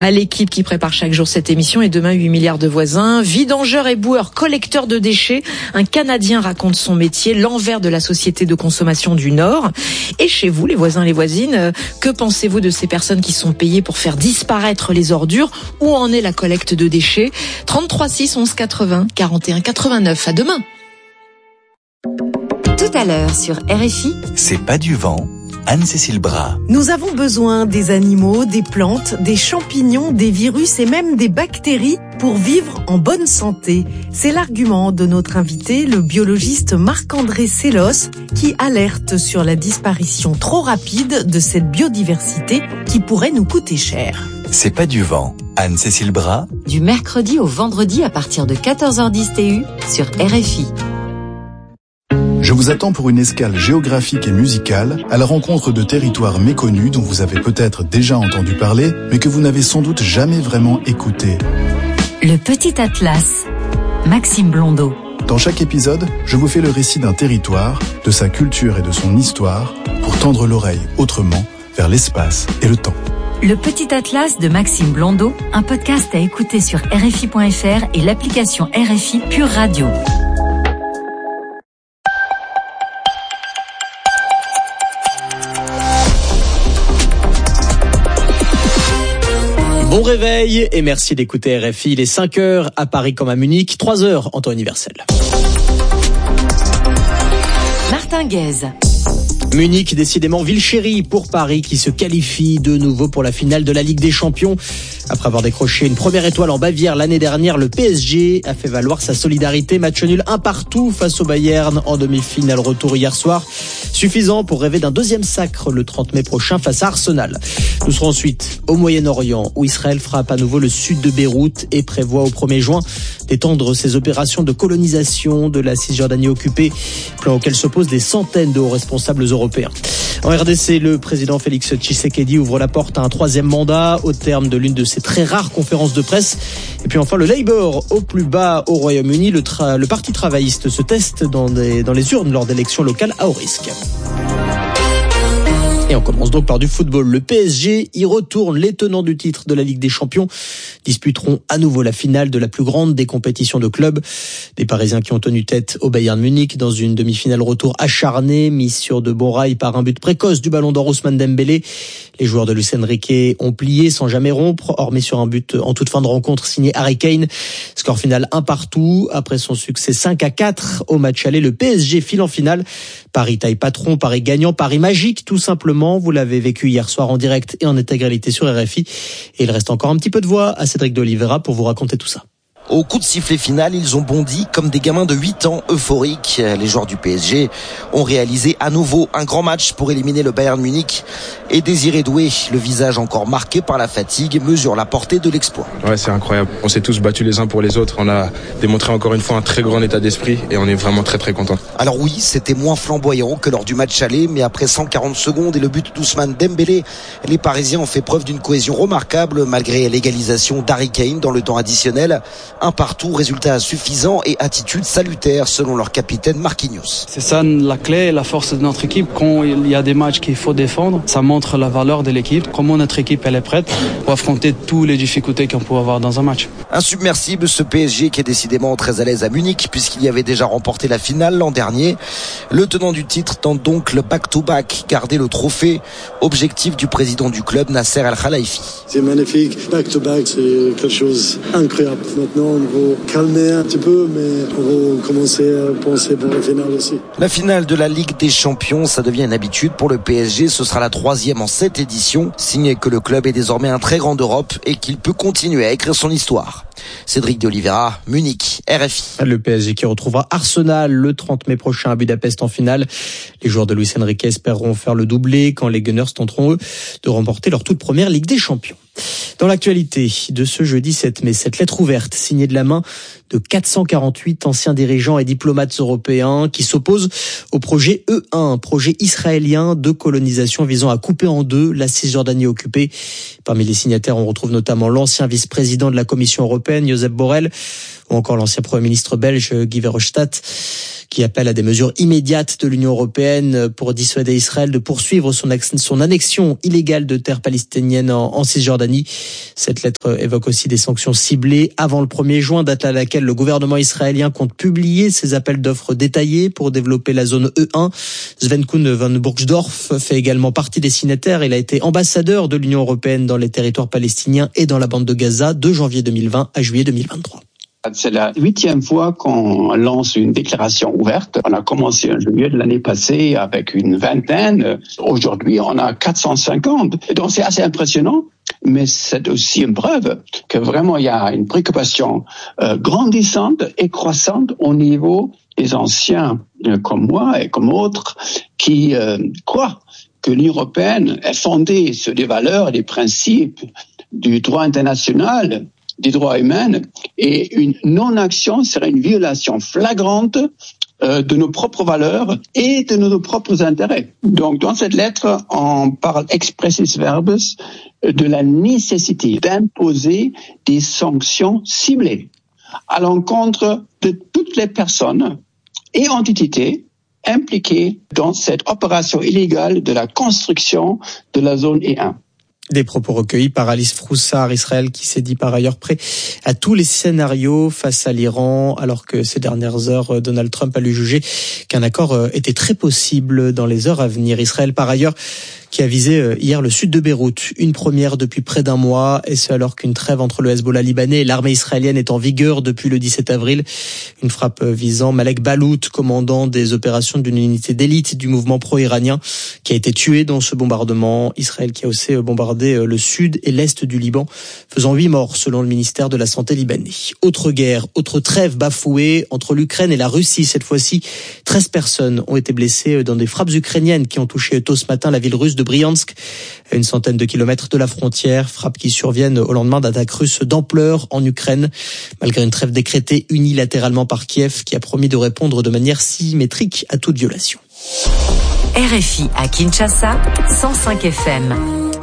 À l'équipe qui prépare chaque jour cette émission et demain 8 milliards de voisins, vidangeurs et boueurs, collecteurs de déchets. Un Canadien raconte son métier, l'envers de la société de consommation du Nord. Et chez vous, les voisins, les voisines, que pensez-vous de ces personnes qui sont payées pour faire disparaître les ordures? Où en est la collecte de déchets? 33 6 11 80 41 89. À demain. Tout à l'heure sur RFI. C'est pas du vent. Anne-Cécile Bras. Nous avons besoin des animaux, des plantes, des champignons, des virus et même des bactéries pour vivre en bonne santé. C'est l'argument de notre invité, le biologiste Marc-André Sellos, qui alerte sur la disparition trop rapide de cette biodiversité qui pourrait nous coûter cher. C'est pas du vent. Anne-Cécile Bras. Du mercredi au vendredi à partir de 14h10 TU sur RFI. Je vous attends pour une escale géographique et musicale à la rencontre de territoires méconnus dont vous avez peut-être déjà entendu parler, mais que vous n'avez sans doute jamais vraiment écouté. Le Petit Atlas, Maxime Blondeau. Dans chaque épisode, je vous fais le récit d'un territoire, de sa culture et de son histoire, pour tendre l'oreille autrement vers l'espace et le temps. Le Petit Atlas de Maxime Blondeau, un podcast à écouter sur RFI.fr et l'application RFI Pure Radio. Bon réveil et merci d'écouter RFI. Il est 5h à Paris comme à Munich, 3h en temps universel. Martin Guez. Munich, décidément ville chérie pour Paris qui se qualifie de nouveau pour la finale de la Ligue des Champions. Après avoir décroché une première étoile en Bavière l'année dernière, le PSG a fait valoir sa solidarité. Match nul 1-1 face au Bayern en demi-finale retour hier soir. Suffisant pour rêver d'un deuxième sacre le 30 mai prochain face à Arsenal. Nous serons ensuite au Moyen-Orient où Israël frappe à nouveau le sud de Beyrouth et prévoit au 1er juin d'étendre ses opérations de colonisation de la Cisjordanie occupée, plan auquel s'opposent des centaines de hauts responsables européens. En RDC, le président Félix Tshisekedi ouvre la porte à un troisième mandat au terme de l'une de ses très rares conférences de presse. Et puis enfin, le Labour au plus bas au Royaume-Uni. Le parti travailliste se teste dans les urnes lors d'élections locales à haut risque. Et on commence donc par du football. Le PSG y retourne. Les tenants du titre de la Ligue des Champions disputeront à nouveau la finale de la plus grande des compétitions de clubs. Des Parisiens qui ont tenu tête au Bayern Munich dans une demi-finale retour acharnée, mise sur de bons rails par un but précoce du Ballon d'Or Ousmane Dembélé. Les joueurs de Luis Enrique ont plié sans jamais rompre, hormis sur un but en toute fin de rencontre signé Harry Kane. Score final 1-1. Après son succès 5-4 au match aller, le PSG file en finale. Paris taille patron, Paris gagnant, Paris magique tout simplement. Vous l'avez vécu hier soir en direct et en intégralité sur RFI. Et il reste encore un petit peu de voix à Cédric de Oliveira pour vous raconter tout ça. Au coup de sifflet final, ils ont bondi comme des gamins de 8 ans euphoriques. Les joueurs du PSG ont réalisé à nouveau un grand match pour éliminer le Bayern Munich. Et Désiré Doué, le visage encore marqué par la fatigue, mesure la portée de l'exploit. Ouais, c'est incroyable. On s'est tous battus les uns pour les autres. On a démontré encore une fois un très grand état d'esprit et on est vraiment très très contents. Alors oui, c'était moins flamboyant que lors du match aller, mais après 140 secondes et le but d'Ousmane Dembélé, les Parisiens ont fait preuve d'une cohésion remarquable malgré l'égalisation d'Harry Kane dans le temps additionnel. 1-1, résultat suffisant et attitude salutaire selon leur capitaine Marquinhos. C'est ça la clé, la force de notre équipe. Quand il y a des matchs qu'il faut défendre, ça montre la valeur de l'équipe, comment notre équipe elle est prête pour affronter toutes les difficultés qu'on peut avoir dans un match. Insubmersible ce PSG qui est décidément très à l'aise à Munich puisqu'il y avait déjà remporté la finale l'an dernier. Le tenant du titre tente donc le back-to-back, garder le trophée. Objectif du président du club, Nasser Al-Khelaifi. C'est magnifique, back-to-back, c'est quelque chose d'incroyable. Maintenant, on va calmer un petit peu, mais on va commencer à penser pour la finale aussi. La finale de la Ligue des Champions, ça devient une habitude pour le PSG. Ce sera la 3e en cette édition. Signé que le club est désormais un très grand d'Europe et qu'il peut continuer à écrire son histoire. Cédric de Oliveira, Munich, RFI. Le PSG qui retrouvera Arsenal le 30 mai prochain à Budapest en finale. Les joueurs de Luis Enrique espéreront faire le doublé quand les Gunners tenteront eux de remporter leur toute première Ligue des Champions. Dans l'actualité de ce jeudi 7 mai, cette lettre ouverte signée de la main de 448 anciens dirigeants et diplomates européens qui s'opposent au projet E1, projet israélien de colonisation visant à couper en deux la Cisjordanie occupée. Parmi les signataires, on retrouve notamment l'ancien vice-président de la Commission européenne, Josep Borrell, ou encore l'ancien Premier ministre belge, Guy Verhofstadt, qui appelle à des mesures immédiates de l'Union européenne pour dissuader Israël de poursuivre son annexion illégale de terres palestiniennes en Cisjordanie. Cisjordanie. Cette lettre évoque aussi des sanctions ciblées avant le 1er juin, date à laquelle le gouvernement israélien compte publier ses appels d'offres détaillés pour développer la zone E1. Sven Kuhn van Burgsdorf fait également partie des signataires. Il a été ambassadeur de l'Union européenne dans les territoires palestiniens et dans la bande de Gaza de janvier 2020 à juillet 2023. C'est la 8e fois qu'on lance une déclaration ouverte. On a commencé en juillet de l'année passée avec une vingtaine. Aujourd'hui, on a 450. Donc c'est assez impressionnant. Mais c'est aussi une preuve que vraiment il y a une préoccupation grandissante et croissante au niveau des anciens comme moi et comme autres qui croient que l'Union européenne est fondée sur des valeurs, des principes du droit international, des droits humains, et une non-action serait une violation flagrante de nos propres valeurs et de nos propres intérêts. Donc, dans cette lettre, on parle expressis verbis de la nécessité d'imposer des sanctions ciblées à l'encontre de toutes les personnes et entités impliquées dans cette opération illégale de la construction de la zone E1. Des propos recueillis par Alice Froussard, Israël qui s'est dit par ailleurs prêt à tous les scénarios face à l'Iran, alors que ces dernières heures, Donald Trump a lui jugé qu'un accord était très possible dans les heures à venir. Israël par ailleurs qui a visé hier le sud de Beyrouth, une première depuis près d'un mois, et ce alors qu'une trêve entre le Hezbollah libanais et l'armée israélienne est en vigueur depuis le 17 avril. Une frappe visant Malek Balout, commandant des opérations d'une unité d'élite du mouvement pro-iranien, qui a été tué dans ce bombardement. Israël qui a aussi bombardé le sud et l'est du Liban, faisant 8 morts selon le ministère de la Santé libanais. Autre guerre, autre trêve bafouée entre l'Ukraine et la Russie. Cette fois-ci, 13 personnes ont été blessées dans des frappes ukrainiennes qui ont touché tôt ce matin la ville russe de Bryansk, à une centaine de kilomètres de la frontière. Frappes qui surviennent au lendemain d'attaques russes d'ampleur en Ukraine, malgré une trêve décrétée unilatéralement par Kiev, qui a promis de répondre de manière symétrique à toute violation. RFI à Kinshasa, 105 FM.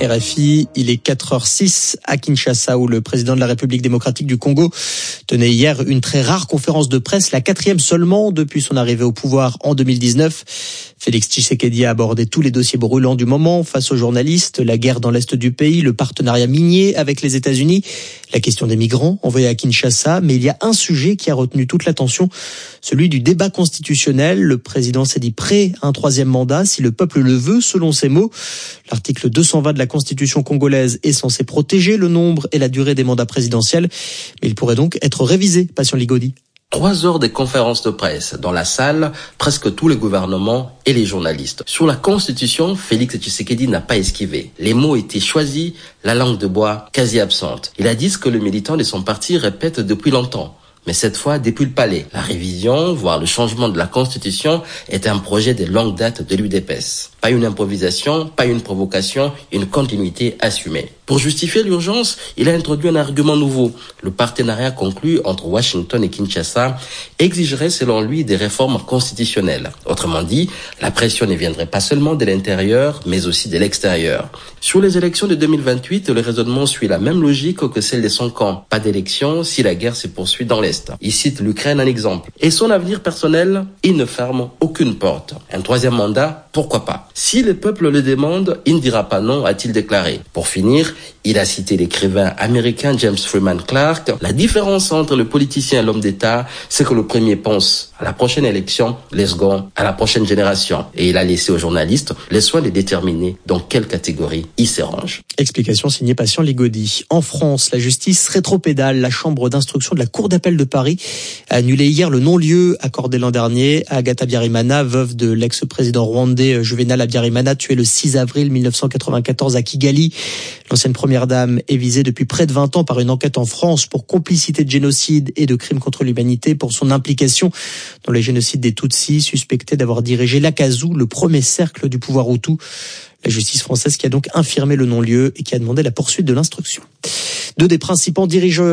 RFI, il est 4h06 à Kinshasa, où le président de la République démocratique du Congo tenait hier une très rare conférence de presse, la 4e seulement depuis son arrivée au pouvoir en 2019. Félix Tshisekedi a abordé tous les dossiers brûlants du moment face aux journalistes, la guerre dans l'est du pays, le partenariat minier avec les États-Unis, la question des migrants envoyés à Kinshasa. Mais il y a un sujet qui a retenu toute l'attention, celui du débat constitutionnel. Le président s'est dit prêt à un 3e mandat si le peuple le veut, selon ses mots. L'article 220 de la Constitution congolaise est censé protéger le nombre et la durée des mandats présidentiels, mais il pourrait donc être révisé. Patient Ligodi. 3 heures de conférences de presse. Dans la salle, presque tous les gouvernements et les journalistes. Sur la Constitution, Félix Tshisekedi n'a pas esquivé. Les mots étaient choisis, la langue de bois quasi absente. Il a dit ce que le militant de son parti répète depuis longtemps. Mais cette fois, depuis le palais. La révision, voire le changement de la Constitution, est un projet de longue date de l'UDPS. Pas une improvisation, pas une provocation, une continuité assumée. Pour justifier l'urgence, il a introduit un argument nouveau. Le partenariat conclu entre Washington et Kinshasa exigerait selon lui des réformes constitutionnelles. Autrement dit, la pression ne viendrait pas seulement de l'intérieur, mais aussi de l'extérieur. Sur les élections de 2028, le raisonnement suit la même logique que celle de son camp. Pas d'élection si la guerre se poursuit dans l'Est. Il cite l'Ukraine en exemple. Et son avenir personnel, il ne ferme aucune porte. Un 3e mandat, pourquoi pas? Si le peuple le demande, il ne dira pas non, a-t-il déclaré. Pour finir, il a cité l'écrivain américain James Freeman Clark. La différence entre le politicien et l'homme d'État, c'est que le premier pense à la prochaine élection, le second à la prochaine génération. Et il a laissé aux journalistes le soin de déterminer dans quelle catégorie il se range. Explication signée Patient Ligodi. En France, la justice rétropédale. La chambre d'instruction de la Cour d'appel de Paris a annulé hier le non-lieu accordé l'an dernier à Agatha Habyarimana, veuve de l'ex-président rwandais Juvenal Habyarimana, tué le 6 avril 1994 à Kigali. L'ancienne première dame est visée depuis près de 20 ans par une enquête en France pour complicité de génocide et de crimes contre l'humanité pour son implication dans les génocides des Tutsis, suspectée d'avoir dirigé l'Akazu, le premier cercle du pouvoir Hutu. La justice française qui a donc infirmé le non-lieu et qui a demandé la poursuite de l'instruction. Deux des principaux dirigeants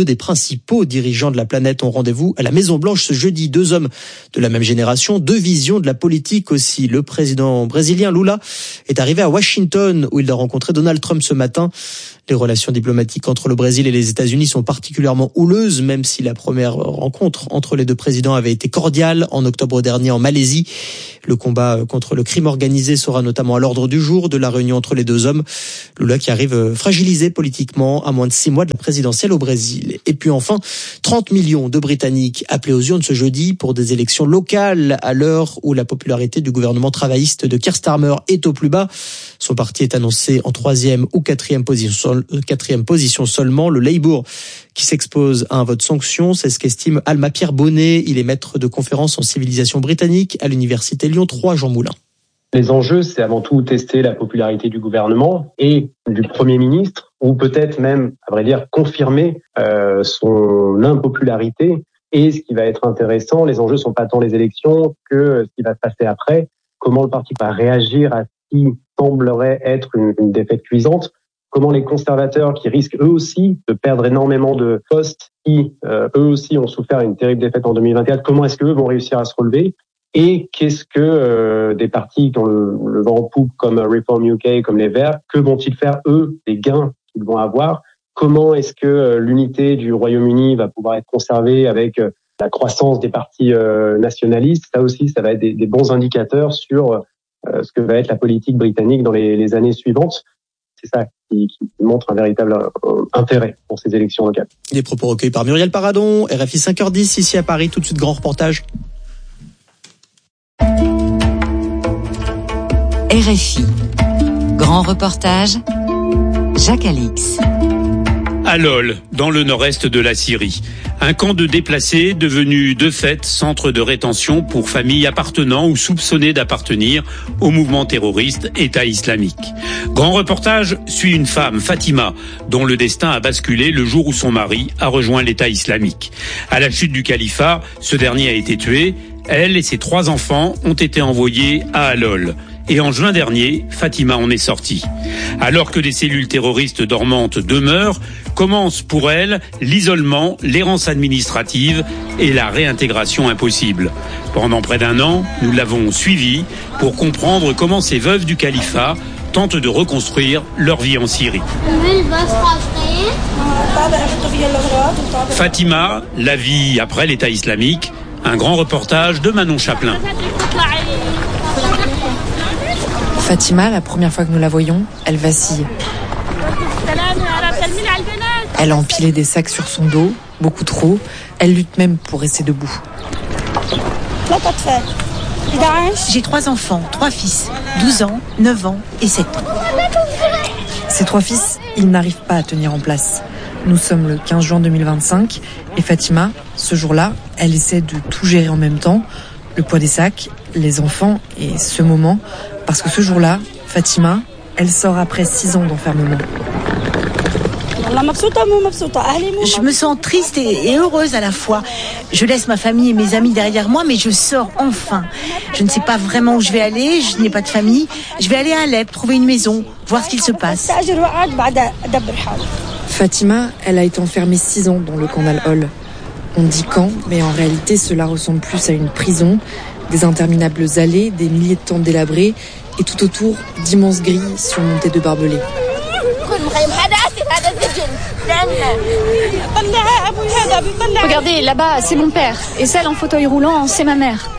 de la planète ont rendez-vous à la Maison-Blanche ce jeudi. 2 hommes de la même génération, 2 visions de la politique aussi. Le président brésilien Lula est arrivé à Washington où il a rencontré Donald Trump ce matin. Les relations diplomatiques entre le Brésil et les États-Unis sont particulièrement houleuses, même si la première rencontre entre les 2 présidents avait été cordiale en octobre dernier en Malaisie. Le combat contre le crime organisé sera notamment à l'ordre du 2 jours de la réunion entre les deux hommes. Lula qui arrive fragilisé politiquement à moins de 6 mois de la présidentielle au Brésil. Et puis enfin, 30 millions de Britanniques appelés aux urnes ce jeudi pour des élections locales à l'heure où la popularité du gouvernement travailliste de Keir Starmer est au plus bas. Son parti est annoncé en 3e ou 4e position seulement. Le Labour qui s'expose à un vote sanction, c'est ce qu'estime Alma Pierre Bonnet. Il est maître de conférences en civilisation britannique à l'université Lyon 3 Jean Moulin. Les enjeux, c'est avant tout tester la popularité du gouvernement et du Premier ministre, ou peut-être même, à vrai dire, confirmer son impopularité. Et ce qui va être intéressant, les enjeux sont pas tant les élections que ce qui va se passer après. Comment le parti va réagir à ce qui semblerait être une défaite cuisante. Comment les conservateurs, qui risquent eux aussi de perdre énormément de postes, qui eux aussi ont souffert une terrible défaite en 2024, comment est-ce qu'eux vont réussir à se relever? Et qu'est-ce que des partis qui ont le vent en poupe comme Reform UK, comme les Verts, que vont-ils faire eux, des gains qu'ils vont avoir? Comment est-ce que l'unité du Royaume-Uni va pouvoir être conservée avec la croissance des partis nationalistes? Ça aussi, ça va être des bons indicateurs sur ce que va être la politique britannique dans les années suivantes. C'est ça qui montre un véritable intérêt pour ces élections locales. Les propos recueillis par Muriel Paradon, RFI 5h10 ici à Paris. Tout de suite, grand reportage. RFI. Grand reportage. Jacques Alix. À Lol, dans le nord-est de la Syrie. Un camp de déplacés devenu de fait centre de rétention pour familles appartenant ou soupçonnées d'appartenir au mouvement terroriste État islamique. Grand reportage suit une femme, Fatima, dont le destin a basculé le jour où son mari a rejoint l'État islamique. À la chute du califat, ce dernier a été tué. Elle et ses 3 enfants ont été envoyés à Al-Hol. Et en juin dernier, Fatima en est sortie. Alors que les cellules terroristes dormantes demeurent, commence pour elle l'isolement, l'errance administrative et la réintégration impossible. Pendant près d'1 an, nous l'avons suivie pour comprendre comment ces veuves du califat tentent de reconstruire leur vie en Syrie. Fatima, la vie après l'État islamique, un grand reportage de Manon Chaplin. Fatima, la première fois que nous la voyons, elle vacille. Elle a empilé des sacs sur son dos, beaucoup trop. Elle lutte même pour rester debout. J'ai 3 enfants, 3 fils, 12 ans, 9 ans et 7 ans. Ces 3 fils, ils n'arrivent pas à tenir en place. Nous sommes le 15 juin 2025 et Fatima, ce jour-là, elle essaie de tout gérer en même temps. Le poids des sacs, les enfants et ce moment. Parce que ce jour-là, Fatima, elle sort après 6 ans d'enfermement. Je me sens triste et heureuse à la fois. Je laisse ma famille et mes amis derrière moi, mais je sors enfin. Je ne sais pas vraiment où je vais aller, je n'ai pas de famille. Je vais aller à Alep, trouver une maison, voir ce qu'il se passe. Fatima, elle a été enfermée 6 ans dans le camp d'Al-Hol. On dit camp, mais en réalité, cela ressemble plus à une prison. Des interminables allées, des milliers de tentes délabrées et tout autour d'immenses grilles surmontées de barbelés. Regardez, là-bas, c'est mon père. Et celle en fauteuil roulant, c'est ma mère.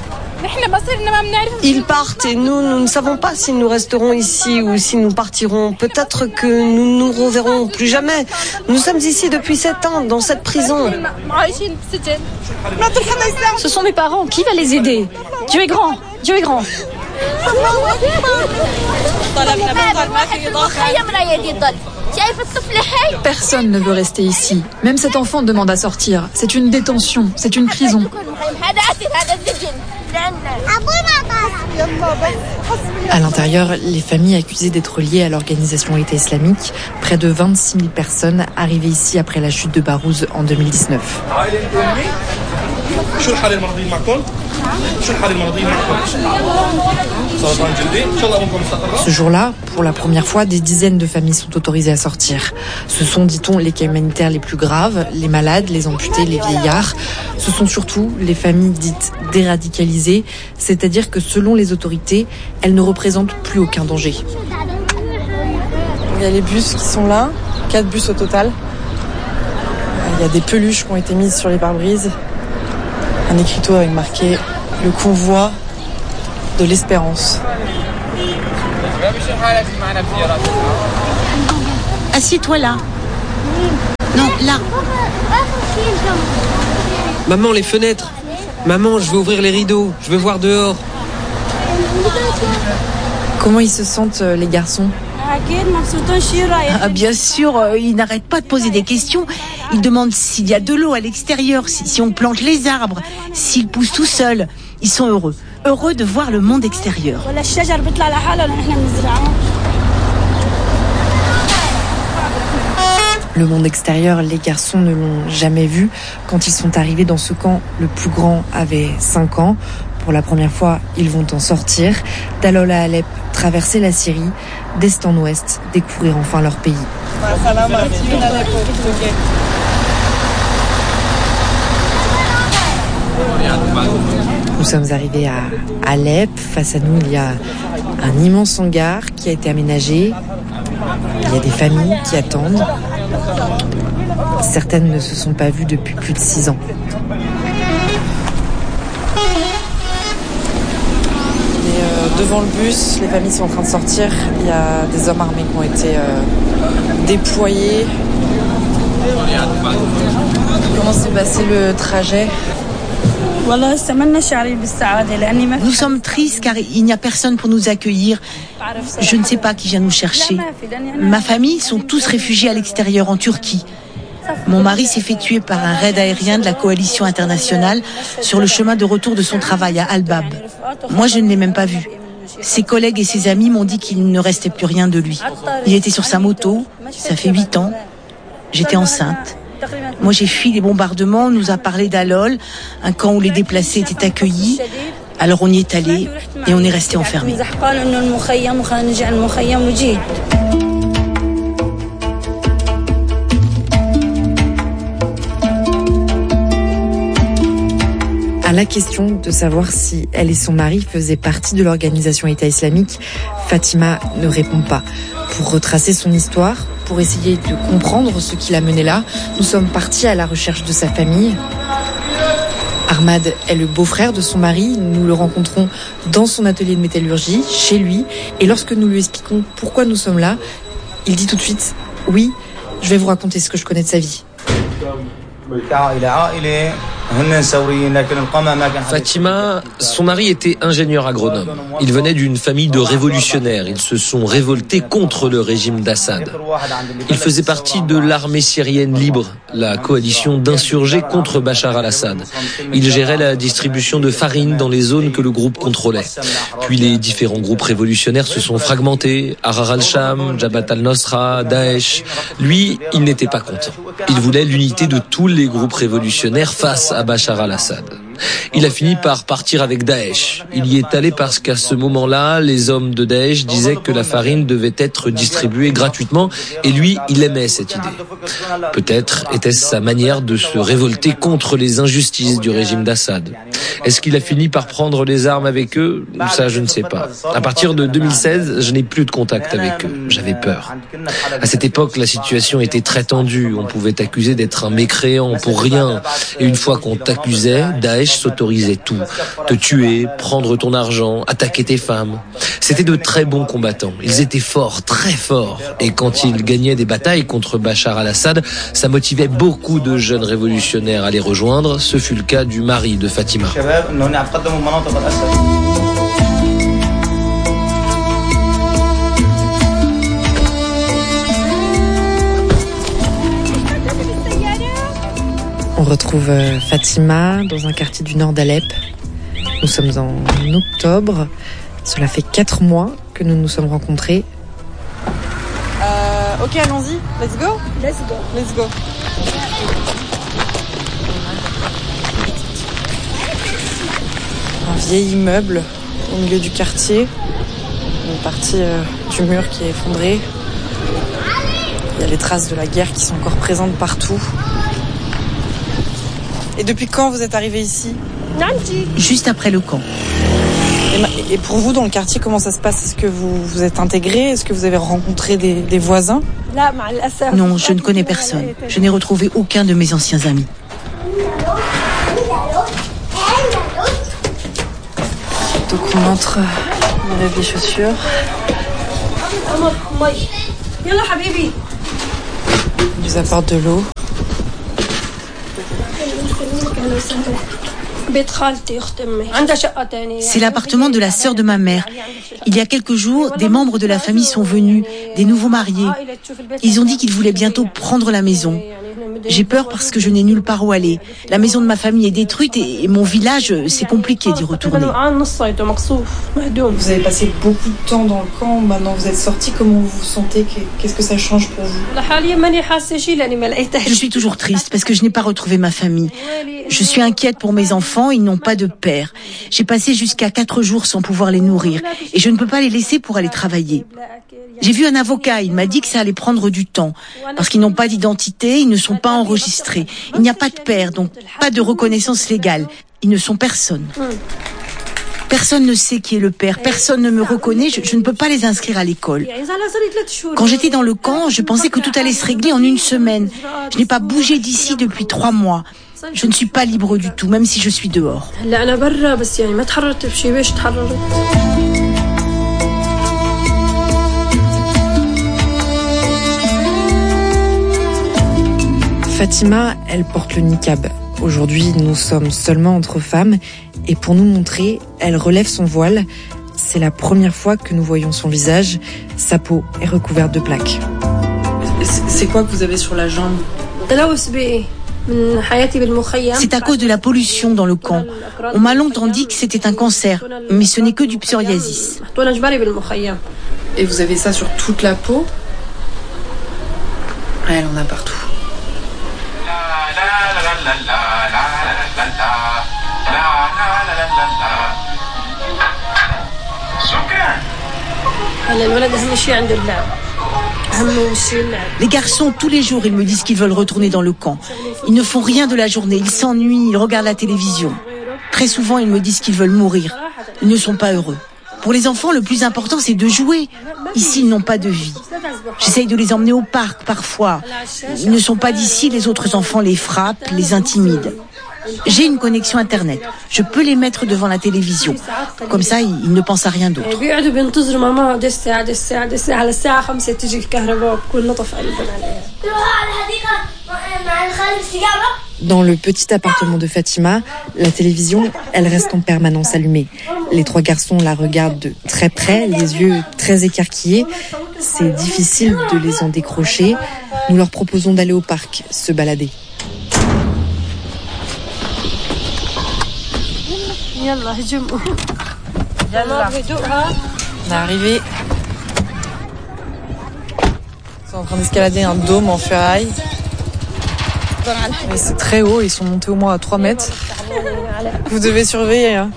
Ils partent et nous ne savons pas si nous resterons ici ou si nous partirons. Peut-être que nous nous reverrons plus jamais. Nous sommes ici depuis 7 ans, dans cette prison. Ce sont mes parents, qui va les aider? Dieu est grand, Dieu est grand. Personne ne veut rester ici. Même cet enfant demande à sortir. C'est une détention, c'est une prison. À l'intérieur, les familles accusées d'être liées à l'organisation État islamique, près de 26 000 personnes arrivées ici après la chute de Barouz en 2019. Ce jour-là, pour la première fois, des dizaines de familles sont autorisées à sortir. Ce sont, dit-on, les cas humanitaires les plus graves, les malades, les amputés, les vieillards. Ce sont surtout les familles dites déradicalisées, c'est-à-dire que selon les autorités, elles ne représentent plus aucun danger. Il y a les bus qui sont là, 4 bus au total. Il y a des peluches qui ont été mises sur les pare-brises. Un écriteau avec marqué « Le convoi de l'espérance ». Assieds-toi là. Non, là. Maman, les fenêtres. Maman, je veux ouvrir les rideaux. Je veux voir dehors. Comment ils se sentent, les garçons? Ah, bien sûr, ils n'arrêtent pas de poser des questions. Ils demandent s'il y a de l'eau à l'extérieur, si on plante les arbres, s'ils poussent tout seuls. Ils sont heureux. Heureux de voir le monde extérieur. Le monde extérieur, les garçons ne l'ont jamais vu. Quand ils sont arrivés dans ce camp, le plus grand avait 5 ans. Pour la première fois, ils vont en sortir. d'Alol à Alep, traverser la Syrie, d'est en ouest, découvrir enfin leur pays. Nous sommes arrivés à Alep. Face à nous, il y a un immense hangar qui a été aménagé. Il y a des familles qui attendent. Certaines ne se sont pas vues depuis plus de 6 ans. Devant le bus, les familles sont en train de sortir. Il y a des hommes armés qui ont été déployés. Comment s'est passé le trajet? Nous sommes tristes car il n'y a personne pour nous accueillir. Je ne sais pas qui vient nous chercher. Ma famille sont tous réfugiés à l'extérieur, en Turquie. Mon mari s'est fait tuer par un raid aérien de la coalition internationale sur le chemin de retour de son travail à Al-Bab. Moi, je ne l'ai même pas vu. Ses collègues et ses amis m'ont dit qu'il ne restait plus rien de lui. Il était sur sa moto, ça fait 8 ans. J'étais enceinte. Moi, j'ai fui les bombardements, on nous a parlé d'Alol, un camp où les déplacés étaient accueillis. Alors on y est allé et on est resté enfermés. À la question de savoir si elle et son mari faisaient partie de l'organisation État islamique, Fatima ne répond pas. Pour retracer son histoire, pour essayer de comprendre ce qui l'a mené là, nous sommes partis à la recherche de sa famille. Ahmad est le beau-frère de son mari. Nous le rencontrons dans son atelier de métallurgie, chez lui. Et lorsque nous lui expliquons pourquoi nous sommes là, il dit tout de suite « Oui, je vais vous raconter ce que je connais de sa vie ». Fatima, son mari était ingénieur agronome. Il venait d'une famille de révolutionnaires. Ils se sont révoltés contre le régime d'Assad. Il faisait partie de l'armée syrienne libre, la coalition d'insurgés contre Bachar al-Assad. Il gérait la distribution de farine dans les zones que le groupe contrôlait. Puis les différents groupes révolutionnaires se sont fragmentés. Ahrar al-Sham, Jabhat al-Nusra, Daesh. Lui, il n'était pas content. Il voulait l'unité de tous les groupes révolutionnaires face à Bachar al-Assad. Il a fini par partir avec Daesh. Il y est allé parce qu'à ce moment-là, les hommes de Daesh disaient que la farine devait être distribuée gratuitement et lui, il aimait cette idée. Peut-être était-ce sa manière de se révolter contre les injustices du régime d'Assad. Est-ce qu'il a fini par prendre les armes avec eux? Ça, je ne sais pas. À partir de 2016, je n'ai plus de contact avec eux. J'avais peur. À cette époque, la situation était très tendue. On pouvait t'accuser d'être un mécréant pour rien. Et une fois qu'on t'accusait, Daesh s'autorisait tout. Te tuer, prendre ton argent, attaquer tes femmes. C'était de très bons combattants. Ils étaient forts, très forts. Et quand ils gagnaient des batailles contre Bachar al-Assad, ça motivait beaucoup de jeunes révolutionnaires à les rejoindre. Ce fut le cas du mari de Fatima. On retrouve Fatima dans un quartier du nord d'Alep. Nous sommes en octobre. Cela fait 4 mois que nous nous sommes rencontrés. Ok, allons-y. Let's go. Let's go. Let's go. Un vieil immeuble au milieu du quartier. Une partie du mur qui est effondrée. Il y a les traces de la guerre qui sont encore présentes partout. Et depuis quand vous êtes arrivé ici? Juste après le camp. Et pour vous, dans le quartier, comment ça se passe? Est-ce que vous êtes intégré? Est-ce que vous avez rencontré des voisins? Non, je ne connais personne. Je n'ai retrouvé aucun de mes anciens amis. Donc on entre, on enlève les chaussures. Ils nous apportent de l'eau. C'est l'appartement de la sœur de ma mère. Il y a quelques jours, des membres de la famille sont venus, des nouveaux mariés. Ils ont dit qu'ils voulaient bientôt prendre la maison. J'ai peur parce que je n'ai nulle part où aller. La maison de ma famille est détruite et mon village, c'est compliqué d'y retourner. Vous avez passé beaucoup de temps dans le camp, maintenant vous êtes sortis, comment vous vous sentez? Qu'est-ce que ça change pour vous? Je suis toujours triste parce que je n'ai pas retrouvé ma famille. Je suis inquiète pour mes enfants, ils n'ont pas de père. J'ai passé jusqu'à 4 jours sans pouvoir les nourrir et je ne peux pas les laisser pour aller travailler. J'ai vu un avocat, il m'a dit que ça allait prendre du temps parce qu'ils n'ont pas d'identité, ils ne sont pas enregistrés. Il n'y a pas de père, donc pas de reconnaissance légale. Ils ne sont personne. Personne ne sait qui est le père, personne ne me reconnaît, je ne peux pas les inscrire à l'école. Quand j'étais dans le camp, je pensais que tout allait se régler en 1 semaine. Je n'ai pas bougé d'ici depuis 3 mois. Je ne suis pas libre du tout, même si je suis dehors. Fatima, elle porte le niqab. Aujourd'hui, nous sommes seulement entre femmes et pour nous montrer, elle relève son voile. C'est la première fois que nous voyons son visage. Sa peau est recouverte de plaques. C'est quoi que vous avez sur la jambe? C'est à cause de la pollution dans le camp. On m'a longtemps dit que c'était un cancer, mais ce n'est que du psoriasis. Et vous avez ça sur toute la peau? Elle en a partout. Les garçons, tous les jours, ils me disent qu'ils veulent retourner dans le camp. Ils ne font rien de la journée, ils s'ennuient, ils regardent la télévision. Très souvent, ils me disent qu'ils veulent mourir. Ils ne sont pas heureux. Pour les enfants, le plus important, c'est de jouer. Ici, ils n'ont pas de vie. J'essaye de les emmener au parc, parfois. Ils ne sont pas d'ici, les autres enfants les frappent, les intimident. J'ai une connexion Internet. Je peux les mettre devant la télévision. Comme ça, ils ne pensent à rien d'autre. Dans le petit appartement de Fatima, la télévision, elle reste en permanence allumée. Les 3 garçons la regardent de très près, les yeux très écarquillés. C'est difficile de les en décrocher. Nous leur proposons d'aller au parc, se balader. On est arrivé. Ils sont en train d'escalader un dôme en ferraille. Mais c'est très haut, ils sont montés au moins à 3 mètres. Vous devez surveiller. Hein.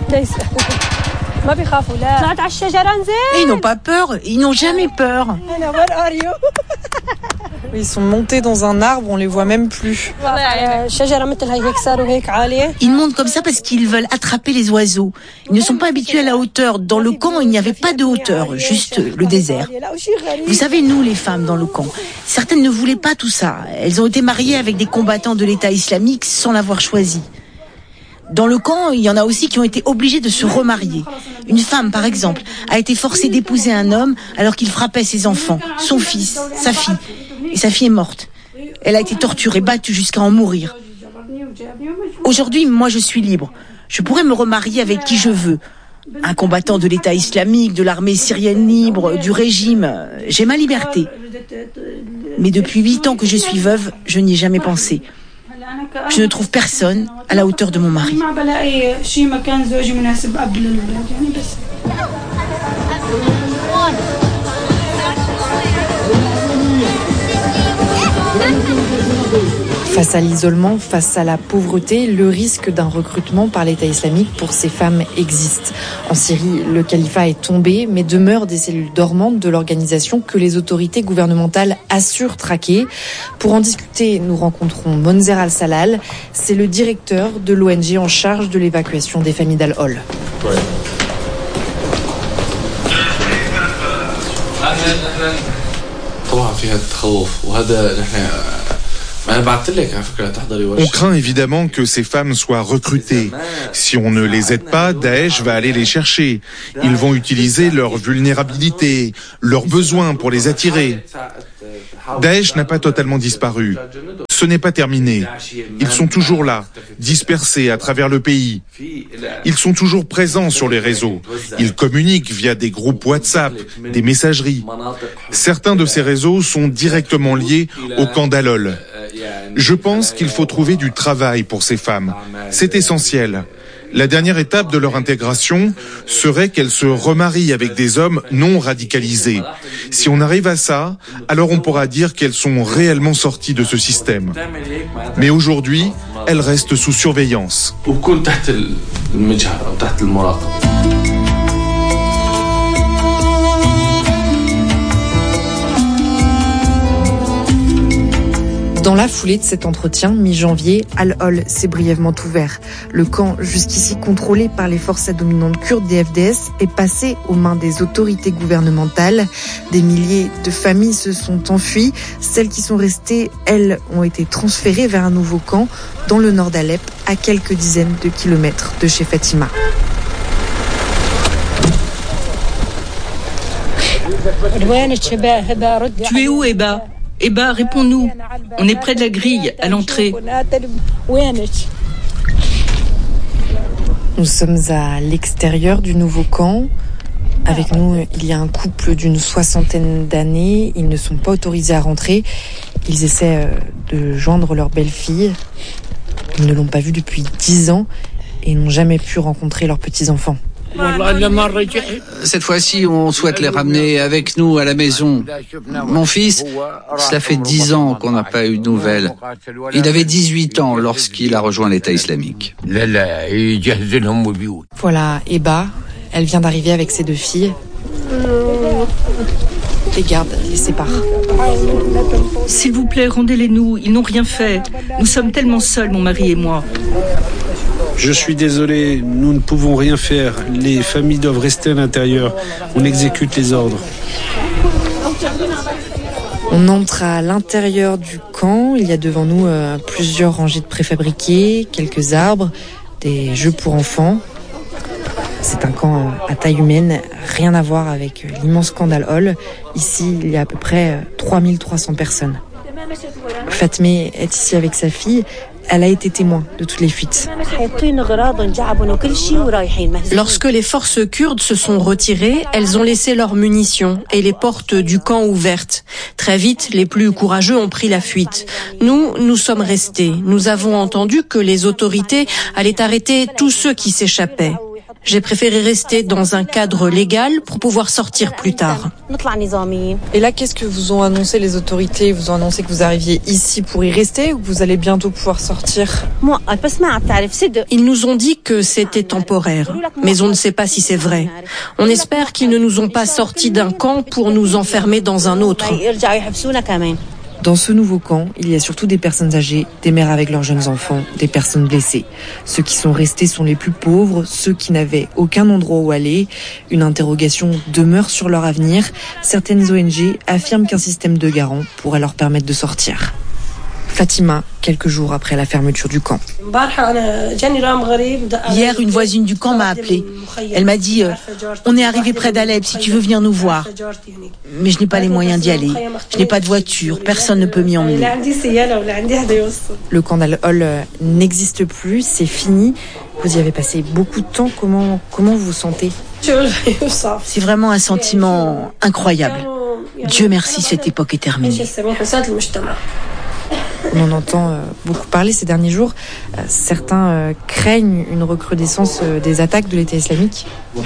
Et ils n'ont pas peur, ils n'ont jamais peur. Ils sont montés dans un arbre, on les voit même plus. Ils montent comme ça parce qu'ils veulent attraper les oiseaux. Ils ne sont pas habitués à la hauteur. Dans le camp, il n'y avait pas de hauteur, juste le désert. Vous savez, nous, les femmes dans le camp, certaines ne voulaient pas tout ça. Elles ont été mariées avec des combattants de l'État islamique sans l'avoir choisi. Dans le camp, il y en a aussi qui ont été obligés de se remarier. Une femme, par exemple, a été forcée d'épouser un homme alors qu'il frappait ses enfants, son fils, sa fille. Et sa fille est morte. Elle a été torturée, battue jusqu'à en mourir. Aujourd'hui, moi, je suis libre. Je pourrais me remarier avec qui je veux. Un combattant de l'État islamique, de l'armée syrienne libre, du régime. J'ai ma liberté. Mais depuis 8 ans que je suis veuve, je n'y ai jamais pensé. Je ne trouve personne à la hauteur de mon mari. Face à l'isolement, face à la pauvreté, le risque d'un recrutement par l'État islamique pour ces femmes existe. En Syrie, le califat est tombé, mais demeurent des cellules dormantes de l'organisation que les autorités gouvernementales assurent traquer. Pour en discuter, nous rencontrons Monzer Al-Salal. C'est le directeur de l'ONG en charge de l'évacuation des familles d'Al-Hol. On craint évidemment que ces femmes soient recrutées. Si on ne les aide pas, Daesh va aller les chercher. Ils vont utiliser leur vulnérabilité, leurs besoins pour les attirer. Daesh n'a pas totalement disparu. Ce n'est pas terminé. Ils sont toujours là, dispersés à travers le pays. Ils sont toujours présents sur les réseaux. Ils communiquent via des groupes WhatsApp, des messageries. Certains de ces réseaux sont directement liés au camp d'Al-Hol. Je pense qu'il faut trouver du travail pour ces femmes. C'est essentiel. La dernière étape de leur intégration serait qu'elles se remarient avec des hommes non radicalisés. Si on arrive à ça, alors on pourra dire qu'elles sont réellement sorties de ce système. Mais aujourd'hui, elles restent sous surveillance. Dans la foulée de cet entretien, mi-janvier, Al-Hol s'est brièvement ouvert. Le camp, jusqu'ici contrôlé par les forces dominantes kurdes des FDS, est passé aux mains des autorités gouvernementales. Des milliers de familles se sont enfuies. Celles qui sont restées, elles, ont été transférées vers un nouveau camp dans le nord d'Alep, à quelques dizaines de kilomètres de chez Fatima. Tu es où, Eba ? Eba, réponds-nous. On est près de la grille, à l'entrée. Nous sommes à l'extérieur du nouveau camp. Avec nous, il y a un couple d'une 60aine d'années. Ils ne sont pas autorisés à rentrer. Ils essaient de joindre leur belle-fille. Ils ne l'ont pas vue depuis 10 ans et n'ont jamais pu rencontrer leurs petits-enfants. Cette fois-ci, on souhaite les ramener avec nous à la maison. Mon fils, cela fait 10 ans qu'on n'a pas eu de nouvelles. Il avait 18 ans lorsqu'il a rejoint l'État islamique. Voilà, Eba, elle vient d'arriver avec ses 2 filles. Les gardes les séparent. S'il vous plaît, rendez-les-nous. Ils n'ont rien fait. Nous sommes tellement seuls, mon mari et moi. Je suis désolé, nous ne pouvons rien faire. Les familles doivent rester à l'intérieur. On exécute les ordres. On entre à l'intérieur du camp. Il y a devant nous plusieurs rangées de préfabriqués, quelques arbres, des jeux pour enfants. C'est un camp à taille humaine, rien à voir avec l'immense camp d'Al-Hol. Ici, il y a à peu près 3300 personnes. Fatmé est ici avec sa fille. Elle a été témoin de toutes les fuites. Lorsque les forces kurdes se sont retirées, elles ont laissé leurs munitions et les portes du camp ouvertes. Très vite, les plus courageux ont pris la fuite. Nous sommes restés. Nous avons entendu que les autorités allaient arrêter tous ceux qui s'échappaient. J'ai préféré rester dans un cadre légal pour pouvoir sortir plus tard. Et là, qu'est-ce que vous ont annoncé les autorités ? Ils vous ont annoncé que vous arriviez ici pour y rester ou que vous allez bientôt pouvoir sortir ? Ils nous ont dit que c'était temporaire, mais on ne sait pas si c'est vrai. On espère qu'ils ne nous ont pas sortis d'un camp pour nous enfermer dans un autre. Dans ce nouveau camp, il y a surtout des personnes âgées, des mères avec leurs jeunes enfants, des personnes blessées. Ceux qui sont restés sont les plus pauvres, ceux qui n'avaient aucun endroit où aller. Une interrogation demeure sur leur avenir. Certaines ONG affirment qu'un système de garant pourrait leur permettre de sortir. Fatima, quelques jours après la fermeture du camp. Hier, une voisine du camp m'a appelée. Elle m'a dit on est arrivé près d'Alep, si tu veux venir nous voir. Mais je n'ai pas les moyens d'y aller. Je n'ai pas de voiture, personne ne peut m'y emmener. Le camp d'Al-Hol n'existe plus, c'est fini. Vous y avez passé beaucoup de temps. Comment vous vous sentez ? C'est vraiment un sentiment incroyable. Dieu merci, cette époque est terminée. On en entend beaucoup parler ces derniers jours. Certains craignent une recrudescence des attaques de l'État islamique. Vous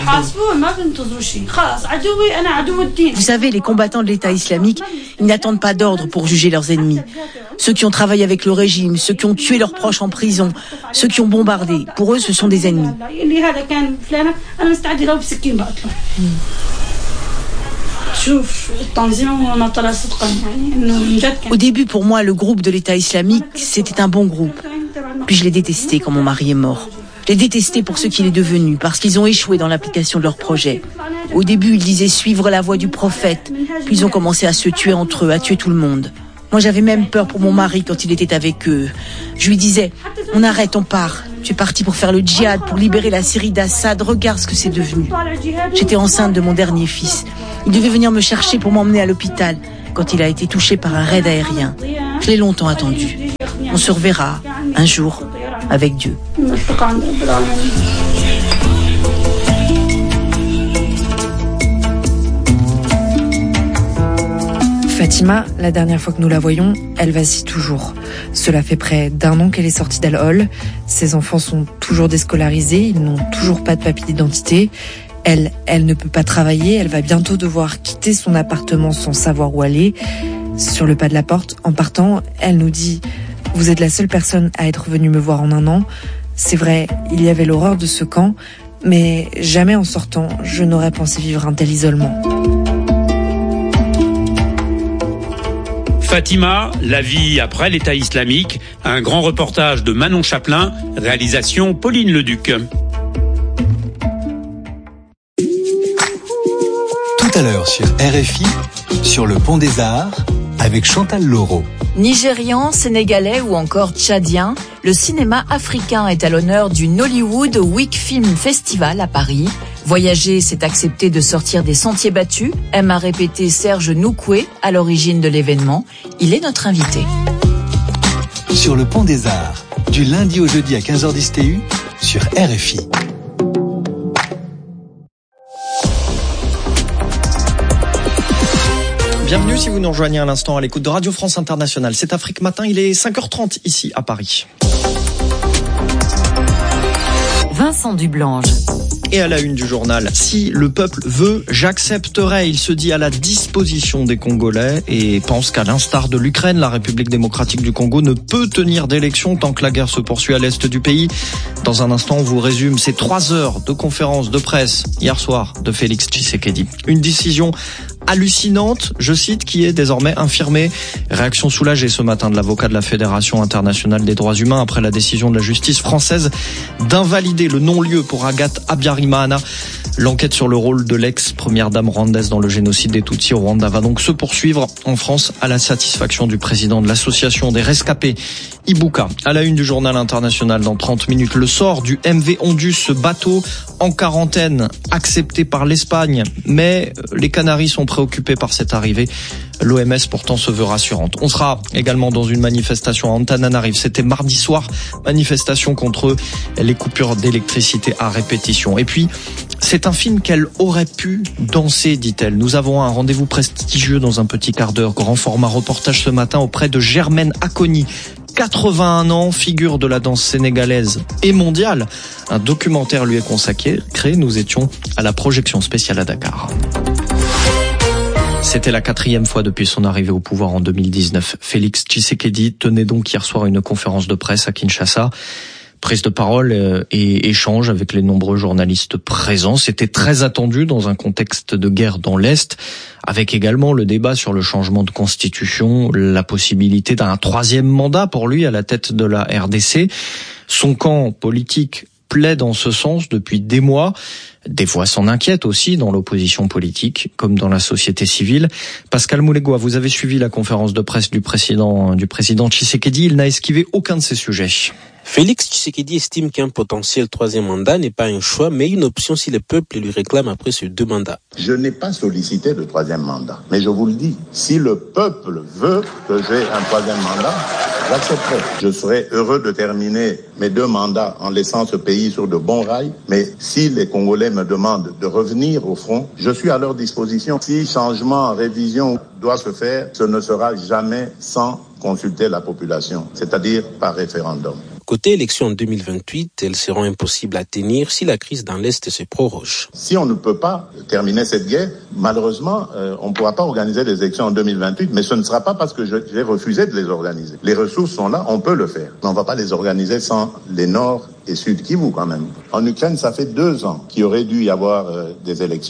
savez, les combattants de l'État islamique, ils n'attendent pas d'ordre pour juger leurs ennemis. Ceux qui ont travaillé avec le régime, ceux qui ont tué leurs proches en prison, ceux qui ont bombardé, pour eux, ce sont des ennemis. Au début, pour moi, le groupe de l'État islamique, c'était un bon groupe. Puis je l'ai détesté quand mon mari est mort. Je l'ai détesté pour ce qu'il est devenu, parce qu'ils ont échoué dans l'application de leur projet. Au début, ils disaient suivre la voie du prophète. Puis ils ont commencé à se tuer entre eux, à tuer tout le monde. Moi, j'avais même peur pour mon mari quand il était avec eux. Je lui disais, on arrête, on part. Tu es parti pour faire le djihad, pour libérer la Syrie d'Assad. Regarde ce que c'est devenu. J'étais enceinte de mon dernier fils. Il devait venir me chercher pour m'emmener à l'hôpital quand il a été touché par un raid aérien. Je l'ai longtemps attendu. On se reverra un jour avec Dieu. Fatima, la dernière fois que nous la voyons, elle vacille toujours. Cela fait près d'1 an qu'elle est sortie d'Al-Hol. Ses enfants sont toujours déscolarisés, ils n'ont toujours pas de papier d'identité. Elle ne peut pas travailler, elle va bientôt devoir quitter son appartement sans savoir où aller. Sur le pas de la porte, en partant, elle nous dit « Vous êtes la seule personne à être venue me voir en 1 an. C'est vrai, il y avait l'horreur de ce camp, mais jamais en sortant, je n'aurais pensé vivre un tel isolement. » Fatima, la vie après l'État islamique, un grand reportage de Manon Chaplin, réalisation Pauline Leduc. Tout à l'heure sur RFI, sur le Pont des Arts, avec Chantal Laureau. Nigérian, sénégalais ou encore tchadien, le cinéma africain est à l'honneur du Nollywood Week Film Festival à Paris. Voyager, c'est accepter de sortir des sentiers battus, aime à répéter Serge Noukoué, à l'origine de l'événement. Il est notre invité. Sur le Pont des Arts, du lundi au jeudi à 15h10 TU, sur RFI. Bienvenue si vous nous rejoignez à l'instant à l'écoute de Radio France Internationale. C'est Afrique Matin, il est 5h30 ici à Paris. Vincent Dublange. Et à la une du journal, si le peuple veut, j'accepterai. Il se dit à la disposition des Congolais et pense qu'à l'instar de l'Ukraine, la République démocratique du Congo ne peut tenir d'élection tant que la guerre se poursuit à l'est du pays. Dans un instant, on vous résume ces 3 heures de conférence de presse hier soir de Félix Tshisekedi. Une décision hallucinante, je cite, qui est désormais infirmée. Réaction soulagée ce matin de l'avocat de la Fédération internationale des droits humains après la décision de la justice française d'invalider le non-lieu pour Agathe Habyarimana. L'enquête sur le rôle de l'ex-première dame rwandaise dans le génocide des Tutsis au Rwanda va donc se poursuivre en France à la satisfaction du président de l'association des rescapés, Ibuka. À la une du journal international dans 30 minutes, le sort du MV Ondus, ce bateau en quarantaine accepté par l'Espagne, mais les Canaries sont préoccupés par cette arrivée. L'OMS pourtant se veut rassurante. On sera également dans une manifestation à Antananarive. C'était mardi soir, manifestation contre les coupures d'électricité à répétition. Et puis, c'est un film qu'elle aurait pu danser, dit-elle. Nous avons un rendez-vous prestigieux dans un petit quart d'heure. Grand format reportage ce matin auprès de Germaine Akoni. 81 ans, figure de la danse sénégalaise et mondiale. Un documentaire lui est consacré. Nous étions à la projection spéciale à Dakar. C'était la 4e fois depuis son arrivée au pouvoir en 2019. Félix Tshisekedi tenait donc hier soir une conférence de presse à Kinshasa. Prise de parole et échange avec les nombreux journalistes présents. C'était très attendu dans un contexte de guerre dans l'Est, avec également le débat sur le changement de constitution, la possibilité d'un 3e mandat pour lui à la tête de la RDC. Son camp politique plaide en ce sens depuis des mois. Des voix s'en inquiètent aussi dans l'opposition politique, comme dans la société civile. Pascal Moulegua, vous avez suivi la conférence de presse du président Tshisekedi. Il n'a esquivé aucun de ces sujets. Félix Tshisekedi estime qu'un potentiel 3e mandat n'est pas un choix, mais une option si le peuple lui réclame après ces 2 mandats. Je n'ai pas sollicité le 3e mandat, mais je vous le dis, si le peuple veut que j'ai un 3e mandat, j'accepterai. Je serai heureux de terminer mes 2 mandats en laissant ce pays sur de bons rails, mais si les Congolais me demandent de revenir au front, je suis à leur disposition. Si changement, révision doit se faire, ce ne sera jamais sans consulter la population, c'est-à-dire par référendum. Côté élection en 2028, elles seront impossibles à tenir si la crise dans l'Est se proroge. Si on ne peut pas terminer cette guerre, malheureusement, on ne pourra pas organiser des élections en 2028, mais ce ne sera pas parce que j'ai refusé de les organiser. Les ressources sont là, on peut le faire. Mais on ne va pas les organiser sans les Nord et Sud Kivu quand même. En Ukraine, ça fait 2 ans qu'il aurait dû y avoir des élections.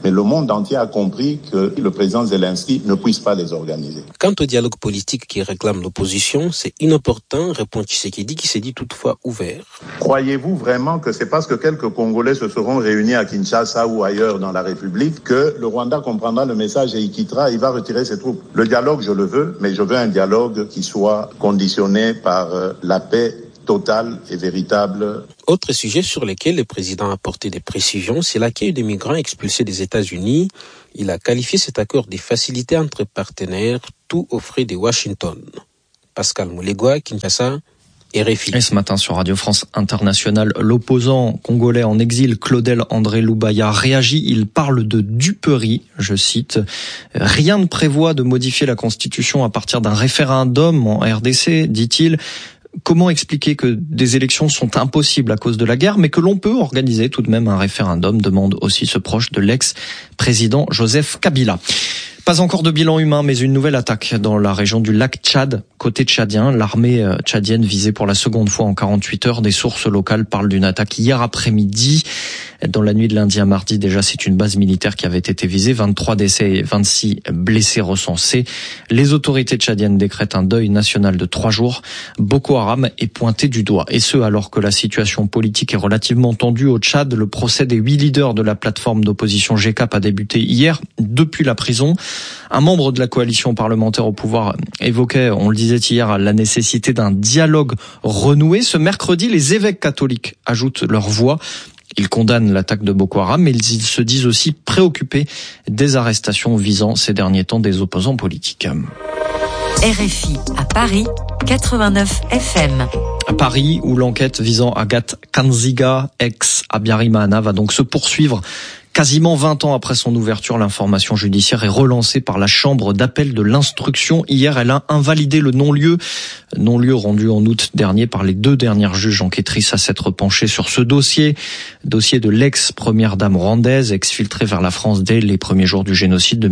Mais le monde entier a compris que le président Zelensky ne puisse pas les organiser. Quant au dialogue politique qui réclame l'opposition, c'est inopportun, répond Tshisekedi, qui s'est dit toutefois ouvert. Croyez-vous vraiment que c'est parce que quelques Congolais se seront réunis à Kinshasa ou ailleurs dans la République que le Rwanda comprendra le message et il quittera, il va retirer ses troupes? Le dialogue, je le veux, mais je veux un dialogue qui soit conditionné par la paix totale et véritable. Autre sujet sur lequel le président a apporté des précisions, c'est l'accueil des migrants expulsés des États-Unis. Il a qualifié cet accord de facilité entre partenaires, tout aux frais de Washington. Pascal Moulegua, Kinshasa, RFI. Et ce matin sur Radio France Internationale, l'opposant congolais en exil Claudel André Loubaya réagit. Il parle de duperie, je cite. Rien ne prévoit de modifier la Constitution à partir d'un référendum en RDC, dit-il. Comment expliquer que des élections sont impossibles à cause de la guerre, mais que l'on peut organiser tout de même un référendum, demande aussi ce proche de l'ex-président Joseph Kabila. Pas encore de bilan humain, mais une nouvelle attaque dans la région du lac Tchad, côté tchadien. L'armée tchadienne visée pour la seconde fois en 48 heures. Des sources locales parlent d'une attaque hier après-midi. Dans la nuit de lundi à mardi, déjà, c'est une base militaire qui avait été visée. 23 décès et 26 blessés recensés. Les autorités tchadiennes décrètent un deuil national de 3 jours. Boko Haram est pointé du doigt. Et ce, alors que la situation politique est relativement tendue au Tchad. Le procès des 8 leaders de la plateforme d'opposition GCAP a débuté hier depuis la prison. Un membre de la coalition parlementaire au pouvoir évoquait, on le disait hier, la nécessité d'un dialogue renoué. Ce mercredi, les évêques catholiques ajoutent leur voix. Ils condamnent l'attaque de Boko Haram, mais ils se disent aussi préoccupés des arrestations visant ces derniers temps des opposants politiques. RFI à Paris, 89 FM. À Paris, où l'enquête visant Agathe Kanziga, ex-Habyarimana, va donc se poursuivre. Quasiment 20 ans après son ouverture, l'information judiciaire est relancée par la chambre d'appel de l'instruction. Hier, elle a invalidé le non-lieu rendu en août dernier par les 2 dernières juges enquêtrices à s'être penchées sur ce dossier de l'ex-première dame rwandaise, exfiltrée vers la France dès les premiers jours du génocide de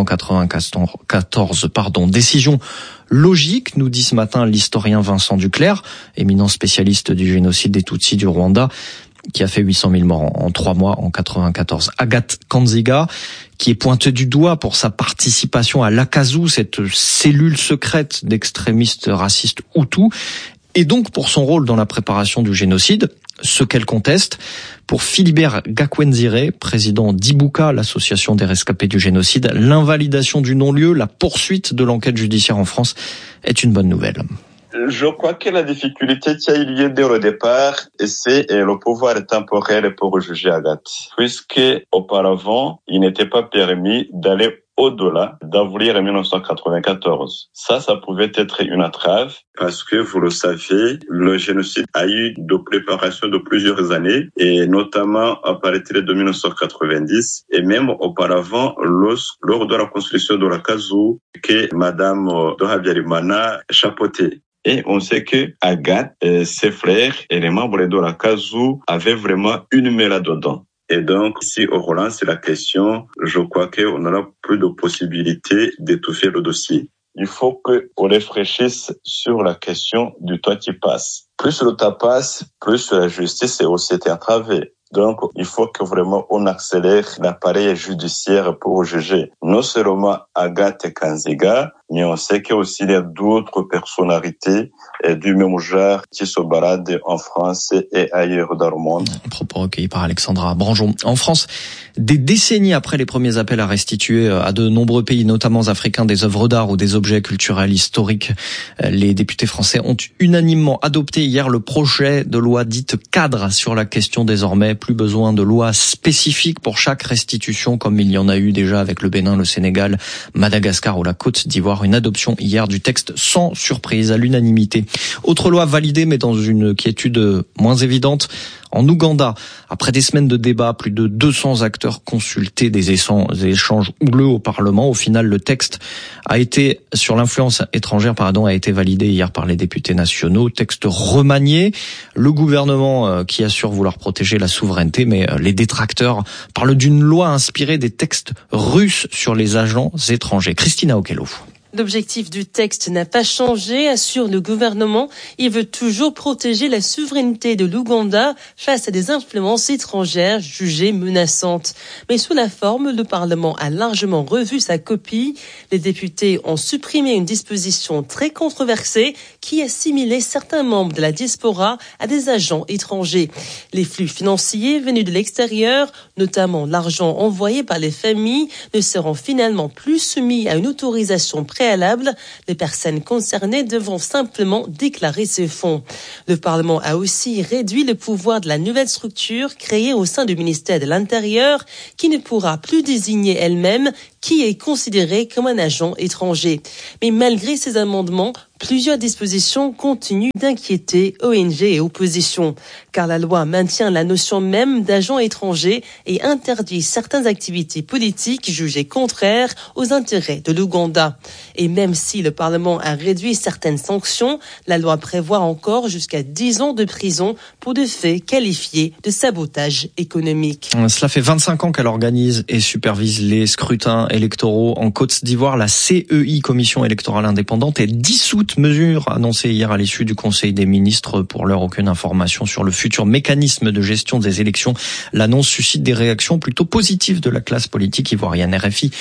1994. Décision logique, nous dit ce matin l'historien Vincent Duclerc, éminent spécialiste du génocide des Tutsis du Rwanda, qui a fait 800 000 morts en 3 mois en 94. Agathe Kanziga, qui est pointée du doigt pour sa participation à l'Akazu, cette cellule secrète d'extrémistes racistes Hutus, et donc pour son rôle dans la préparation du génocide, ce qu'elle conteste. Pour Philibert Gakwenzire, président d'Ibuka, l'association des rescapés du génocide, l'invalidation du non-lieu, la poursuite de l'enquête judiciaire en France est une bonne nouvelle. Je crois que la difficulté qui a eu lieu dès le départ, c'est le pouvoir temporel pour juger Agathe. Puisque auparavant, il n'était pas permis d'aller au-delà d'avril 1994. Ça pouvait être une entrave parce que, vous le savez, le génocide a eu de préparation de plusieurs années et notamment à partir de 1990 et même auparavant lors de la construction de l'Akazu que Madame Habyarimana chapeautait. Et on sait que Agathe, ses frères et les membres de l'Akazu avaient vraiment une main là-dedans. Et donc, ici, au Roland, c'est la question, je crois qu'on n'aura plus de possibilité d'étouffer le dossier. Il faut qu'on réfléchisse sur la question du temps qui passe. Plus le temps passe, plus la justice est aussi entravée. Donc, il faut que vraiment on accélère l'appareil judiciaire pour juger non seulement Agathe Kanziga, mais on sait qu'il y a aussi d'autres personnalités du même genre qui se baladent en France et ailleurs dans le monde. Propos recueillis par Alexandra Branjon. En France, des décennies après les premiers appels à restituer à de nombreux pays, notamment africains, des œuvres d'art ou des objets culturels historiques, les députés français ont unanimement adopté hier le projet de loi dite cadre sur la question désormais. Plus besoin de loi spécifique pour chaque restitution, comme il y en a eu déjà avec le Bénin, le Sénégal, Madagascar ou la Côte d'Ivoire. Une adoption hier du texte sans surprise, à l'unanimité. Autre loi validée, mais dans une quiétude moins évidente. En Ouganda, après des semaines de débats, plus de 200 acteurs consultés, des échanges houleux au Parlement. Au final, le texte sur l'influence étrangère, a été validé hier par les députés nationaux. Texte remanié. Le gouvernement qui assure vouloir protéger la souveraineté, mais les détracteurs parlent d'une loi inspirée des textes russes sur les agents étrangers. Christina Okello. L'objectif du texte n'a pas changé, assure le gouvernement. Il veut toujours protéger la souveraineté de l'Ouganda face à des influences étrangères jugées menaçantes. Mais sous la forme, le Parlement a largement revu sa copie. Les députés ont supprimé une disposition très controversée qui assimilait certains membres de la diaspora à des agents étrangers. Les flux financiers venus de l'extérieur, notamment l'argent envoyé par les familles, ne seront finalement plus soumis à une autorisation préalable. Les personnes concernées devront simplement déclarer ces fonds. Le Parlement a aussi réduit le pouvoir de la nouvelle structure créée au sein du ministère de l'Intérieur, qui ne pourra plus désigner elle-même qui est considéré comme un agent étranger. Mais malgré ces amendements, plusieurs dispositions continuent d'inquiéter ONG et opposition, car la loi maintient la notion même d'agent étranger et interdit certaines activités politiques jugées contraires aux intérêts de l'Ouganda. Et même si le Parlement a réduit certaines sanctions, la loi prévoit encore jusqu'à 10 ans de prison pour des faits qualifiés de sabotage économique. Cela fait 25 ans qu'elle organise et supervise les scrutins électoraux en Côte d'Ivoire. La CEI, Commission électorale indépendante, est dissoute. Mesure annoncée hier à l'issue du Conseil des ministres. Pour l'heure, aucune information sur le futur mécanisme de gestion des élections. L'annonce suscite des réactions plutôt positives de la classe politique ivoirienne. RFI,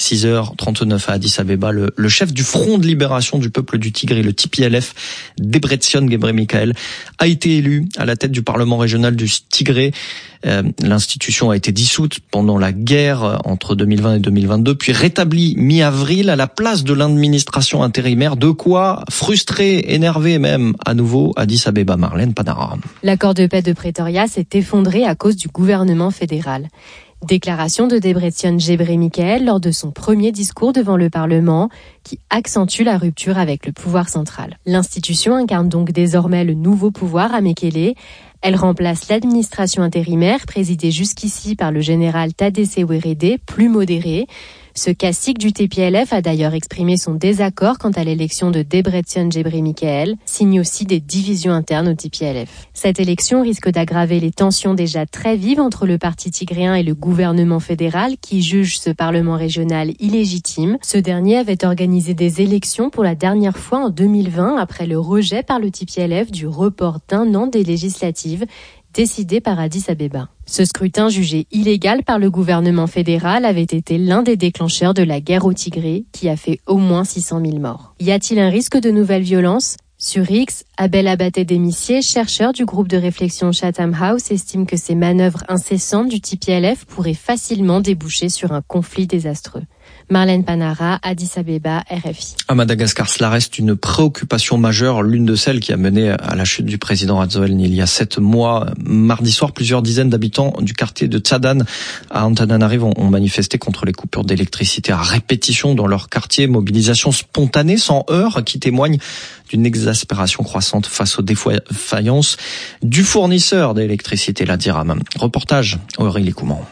6h39 à Addis Abeba. Le chef du Front de libération du peuple du Tigré, le TPLF, Debretsion Gebremichael, a été élu à la tête du Parlement régional du Tigré. L'institution a été dissoute pendant la guerre entre 2020 et 2022, puis rétablie mi-avril à la place de l'administration intérimaire. De quoi frustrer, énerver même à nouveau Addis Abeba. Marlène Panara. L'accord de paix de Pretoria s'est effondré à cause du gouvernement fédéral. Déclaration de Debretsion Gebremichael lors de son premier discours devant le Parlement, qui accentue la rupture avec le pouvoir central. L'institution incarne donc désormais le nouveau pouvoir à Mekele. Elle remplace l'administration intérimaire, présidée jusqu'ici par le général Tadesse Werede, plus modéré. Ce cacique du TPLF a d'ailleurs exprimé son désaccord quant à l'élection de Debretsion Gebremichael, signe aussi des divisions internes au TPLF. Cette élection risque d'aggraver les tensions déjà très vives entre le parti tigréen et le gouvernement fédéral qui juge ce parlement régional illégitime. Ce dernier avait organisé des élections pour la dernière fois en 2020 après le rejet par le TPLF du report d'1 an des législatives décidé par Addis Abeba. Ce scrutin jugé illégal par le gouvernement fédéral avait été l'un des déclencheurs de la guerre au Tigré, qui a fait au moins 600 000 morts. Y a-t-il un risque de nouvelles violences ? Sur X, Abel Abaté-Demissier, chercheur du groupe de réflexion Chatham House, estime que ces manœuvres incessantes du TPLF pourraient facilement déboucher sur un conflit désastreux. Marlène Panara, Addis Abeba, RFI. À Madagascar, cela reste une préoccupation majeure, l'une de celles qui a mené à la chute du président Radzoel il y a 7 mois. Mardi soir, plusieurs dizaines d'habitants du quartier de Tsadan à Antananarivo ont manifesté contre les coupures d'électricité à répétition dans leur quartier. Mobilisation spontanée, sans heurts, qui témoigne d'une exaspération croissante face aux défaillances du fournisseur d'électricité, la DIRAM. Reportage Aurélie Couman.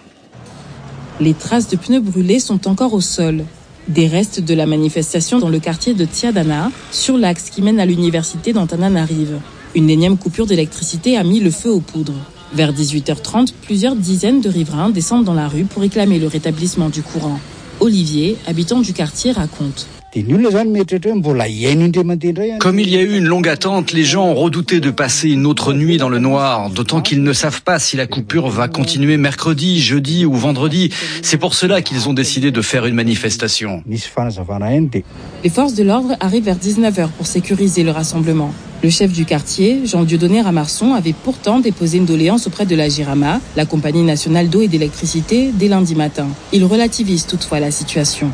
Les traces de pneus brûlés sont encore au sol. Des restes de la manifestation dans le quartier de Tiadana, sur l'axe qui mène à l'université d'Antananarive. Une énième coupure d'électricité a mis le feu aux poudres. Vers 18h30, plusieurs dizaines de riverains descendent dans la rue pour réclamer le rétablissement du courant. Olivier, habitant du quartier, raconte. Comme il y a eu une longue attente, les gens ont redouté de passer une autre nuit dans le noir, d'autant qu'ils ne savent pas si la coupure va continuer mercredi, jeudi ou vendredi. C'est pour cela qu'ils ont décidé de faire une manifestation. Les forces de l'ordre arrivent vers 19h pour sécuriser le rassemblement. Le chef du quartier, Jean-Dieudonné Ramarson, avait pourtant déposé une doléance auprès de la JIRAMA, la compagnie nationale d'eau et d'électricité, dès lundi matin. Il relativise toutefois la situation.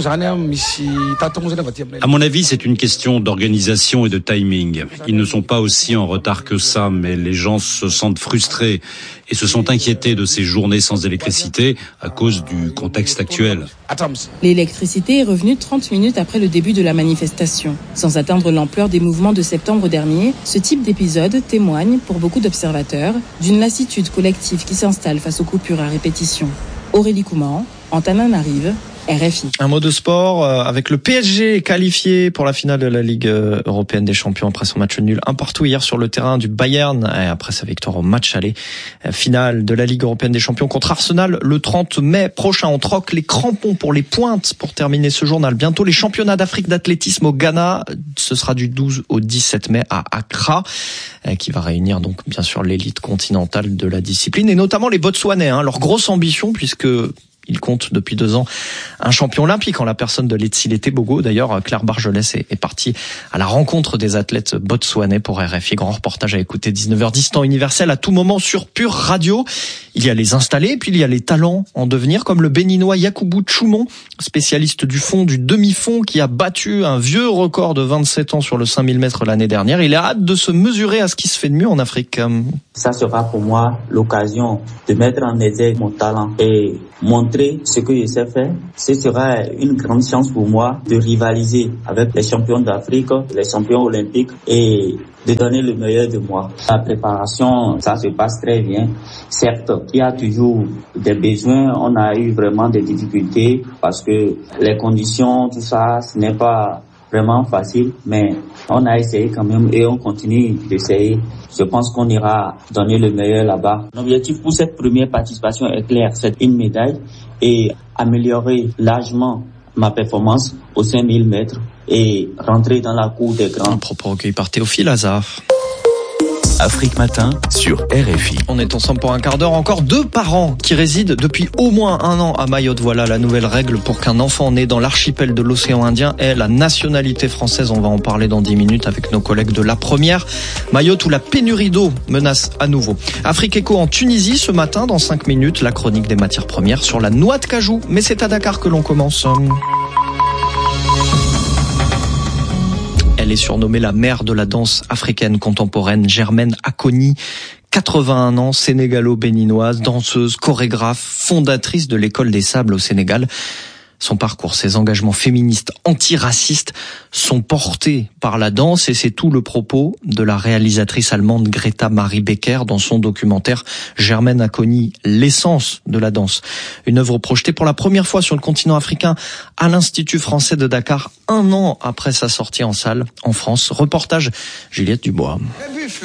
À mon avis, c'est une question d'organisation et de timing. Ils ne sont pas aussi en retard que ça, mais les gens se sentent frustrés et se sont inquiétés de ces journées sans électricité à cause du contexte actuel. L'électricité est revenue 30 minutes après le début de la manifestation. Sans atteindre l'ampleur des mouvements de septembre dernier, ce type d'épisode témoigne, pour beaucoup d'observateurs, d'une lassitude collective qui s'installe face aux coupures à répétition. Aurélie Couman, Antananarive, RFI. Un mot de sport avec le PSG qualifié pour la finale de la Ligue européenne des champions après son match nul 1-1 hier sur le terrain du Bayern et après sa victoire au match aller. Finale de la Ligue européenne des champions contre Arsenal le 30 mai prochain. On troque les crampons pour les pointes pour terminer ce journal. Bientôt les championnats d'Afrique d'athlétisme au Ghana. Ce sera du 12 au 17 mai à Accra, qui va réunir donc bien sûr l'élite continentale de la discipline et notamment les Botswanais. Leur grosse ambition puisque il compte depuis 2 ans un champion olympique en la personne de Letsile Tebogo. D'ailleurs, Claire Bargelès est partie à la rencontre des athlètes botswanais pour RFI. Grand reportage à écouter 19h10 temps universel à tout moment sur Pure Radio. Il y a les installés, puis il y a les talents en devenir, comme le béninois Yakubu Tchoumon, spécialiste du fond, du demi-fond, qui a battu un vieux record de 27 ans sur le 5000 mètres l'année dernière. Il a hâte de se mesurer à ce qui se fait de mieux en Afrique. Ça sera pour moi l'occasion de mettre en exergue mon talent et montrer ce que je sais faire. Ce sera une grande chance pour moi de rivaliser avec les champions d'Afrique, les champions olympiques et de donner le meilleur de moi. La préparation, ça se passe très bien. Certes, il y a toujours des besoins. On a eu vraiment des difficultés parce que les conditions, tout ça, ce n'est pas vraiment facile, mais on a essayé quand même et on continue d'essayer. Je pense qu'on ira donner le meilleur là-bas. L'objectif pour cette première participation est clair, c'est une médaille et améliorer largement ma performance aux 5000 mètres et rentrer dans la cour des grands. Un propos recueilli par Théophile Hazard. Afrique Matin sur RFI. On est ensemble pour un quart d'heure. Encore 2 parents qui résident depuis au moins 1 an à Mayotte. Voilà la nouvelle règle pour qu'un enfant né dans l'archipel de l'océan Indien ait la nationalité française. On va en parler dans 10 minutes avec nos collègues de La Première. Mayotte où la pénurie d'eau menace à nouveau. Afrique Éco en Tunisie ce matin. Dans 5 minutes, la chronique des matières premières sur la noix de cajou. Mais c'est à Dakar que l'on commence. Elle est surnommée la mère de la danse africaine contemporaine, Germaine Acogny. 81 ans, sénégalo-béninoise, danseuse, chorégraphe, fondatrice de l'école des sables au Sénégal. Son parcours, ses engagements féministes antiracistes sont portés par la danse et c'est tout le propos de la réalisatrice allemande Greta Marie Becker dans son documentaire Germaine Acogny, l'essence de la danse. Une œuvre projetée pour la première fois sur le continent africain à l'Institut français de Dakar, 1 an après sa sortie en salle en France. Reportage Juliette Dubois. Le buffle.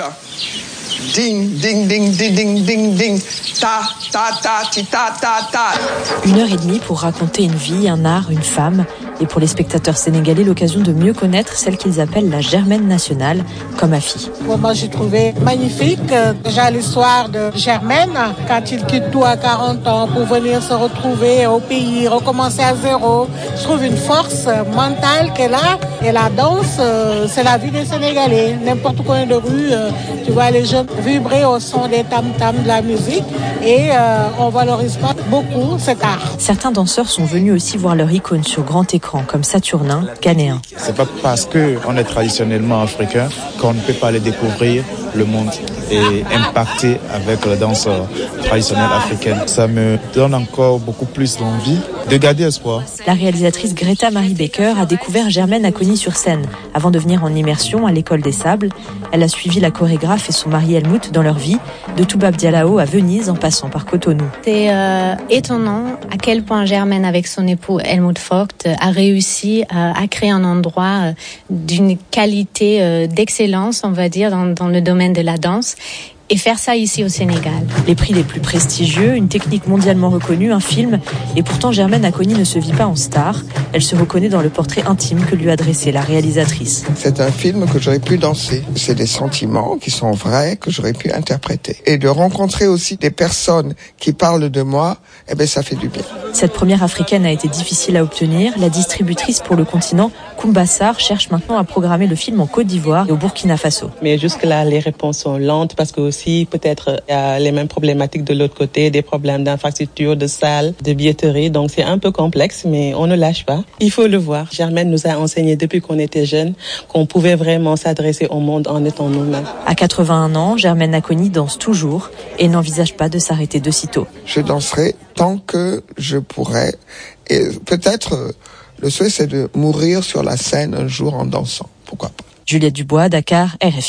Ding, ding, ding, ding, ding, ding, ding. Ta, ta, ta, ti, ta, ta, ta. 1h30 pour raconter une vie, un art, une femme. Et pour les spectateurs sénégalais, l'occasion de mieux connaître celle qu'ils appellent la Germaine nationale, comme Afi. Moi, j'ai trouvé magnifique déjà l'histoire de Germaine, quand il quitte tout à 40 ans pour venir se retrouver au pays, recommencer à zéro. Je trouve une force mentale qu'elle a. Et la danse, c'est la vie des Sénégalais. N'importe coin de rue, tu vois les jeunes vibrer au son des tam-tams de la musique. Et on valorise pas beaucoup cet art. Certains danseurs sont venus aussi voir leur icône sur grand écran, comme Saturnin, ghanéen. C'est pas parce qu'on est traditionnellement africain qu'on ne peut pas aller découvrir le monde et impacter avec la danse traditionnelle africaine. Ça me donne encore beaucoup plus d'envie de garder espoir. La réalisatrice Greta Marie Becker a découvert Germaine Acogny sur scène avant de venir en immersion à l'école des sables. Elle a suivi la chorégraphe et son mari Helmut dans leur vie, de Toubab Diallo à Venise en passant par Cotonou. C'est étonnant à quel point Germaine, avec son époux Helmut Vogt, a réussi à créer un endroit d'une qualité d'excellence, on va dire, dans le domaine de la danse. Et faire ça ici au Sénégal. Les prix les plus prestigieux, une technique mondialement reconnue, un film. Et pourtant, Germaine Acogny ne se vit pas en star. Elle se reconnaît dans le portrait intime que lui a dressé la réalisatrice. C'est un film que j'aurais pu danser. C'est des sentiments qui sont vrais, que j'aurais pu interpréter. Et de rencontrer aussi des personnes qui parlent de moi, ça fait du bien. Cette première africaine a été difficile à obtenir. La distributrice pour le continent, Koumbassar, cherche maintenant à programmer le film en Côte d'Ivoire et au Burkina Faso. Mais jusque-là, les réponses sont lentes parce que aussi, peut-être, il y a les mêmes problématiques de l'autre côté, des problèmes d'infrastructure, de salles, de billetterie. Donc, c'est un peu complexe, mais on ne lâche pas. Il faut le voir. Germaine nous a enseigné depuis qu'on était jeunes qu'on pouvait vraiment s'adresser au monde en étant nous-mêmes. À 81 ans, Germaine Acogny danse toujours et n'envisage pas de s'arrêter de sitôt. Je danserai tant que je pourrai. Et peut-être, le souhait, c'est de mourir sur la scène un jour en dansant. Pourquoi pas. Juliette Dubois, Dakar, RFI.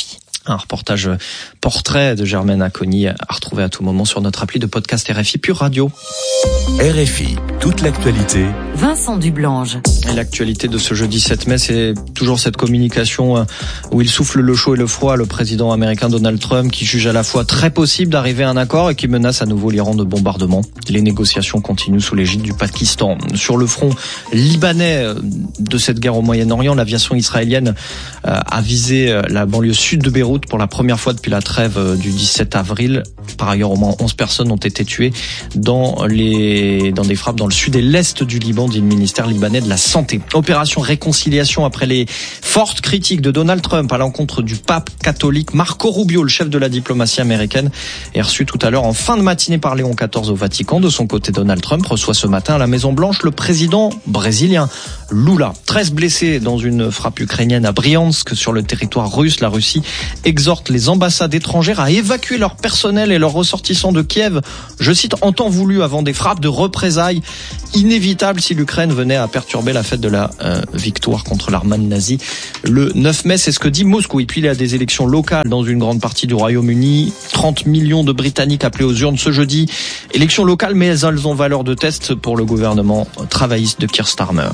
Un reportage portrait de Germaine Acogny à retrouver à tout moment sur notre appli de podcast RFI Pure Radio. RFI, toute l'actualité. Vincent Dublange. Et l'actualité de ce jeudi 7 mai, c'est toujours cette communication où il souffle le chaud et le froid, le président américain Donald Trump, qui juge à la fois très possible d'arriver à un accord et qui menace à nouveau l'Iran de bombardement. Les négociations continuent sous l'égide du Pakistan. Sur le front libanais de cette guerre au Moyen-Orient, l'aviation israélienne a visé la banlieue sud de Beyrouth pour la première fois depuis la trêve du 17 avril. Par ailleurs, au moins 11 personnes ont été tuées dans des frappes dans le sud et l'est du Liban, dit le ministère libanais de la Santé. Opération réconciliation après les fortes critiques de Donald Trump à l'encontre du pape catholique. Marco Rubio, le chef de la diplomatie américaine, est reçu tout à l'heure en fin de matinée par Léon XIV au Vatican. De son côté, Donald Trump reçoit ce matin à la Maison-Blanche le président brésilien Lula. 13 blessés dans une frappe ukrainienne à Briansk sur le territoire russe. La Russie exhorte les ambassades étrangères à évacuer leur personnel et leurs ressortissants de Kiev, je cite, en temps voulu avant des frappes de représailles inévitables si l'Ukraine venait à perturber la fête de la victoire contre l'Allemagne nazie le 9 mai. C'est ce que dit Moscou. Et puis il y a des élections locales dans une grande partie du Royaume-Uni. 30 millions de Britanniques appelés aux urnes ce jeudi. Élections locales, mais elles ont valeur de test pour le gouvernement travailliste de Keir Starmer.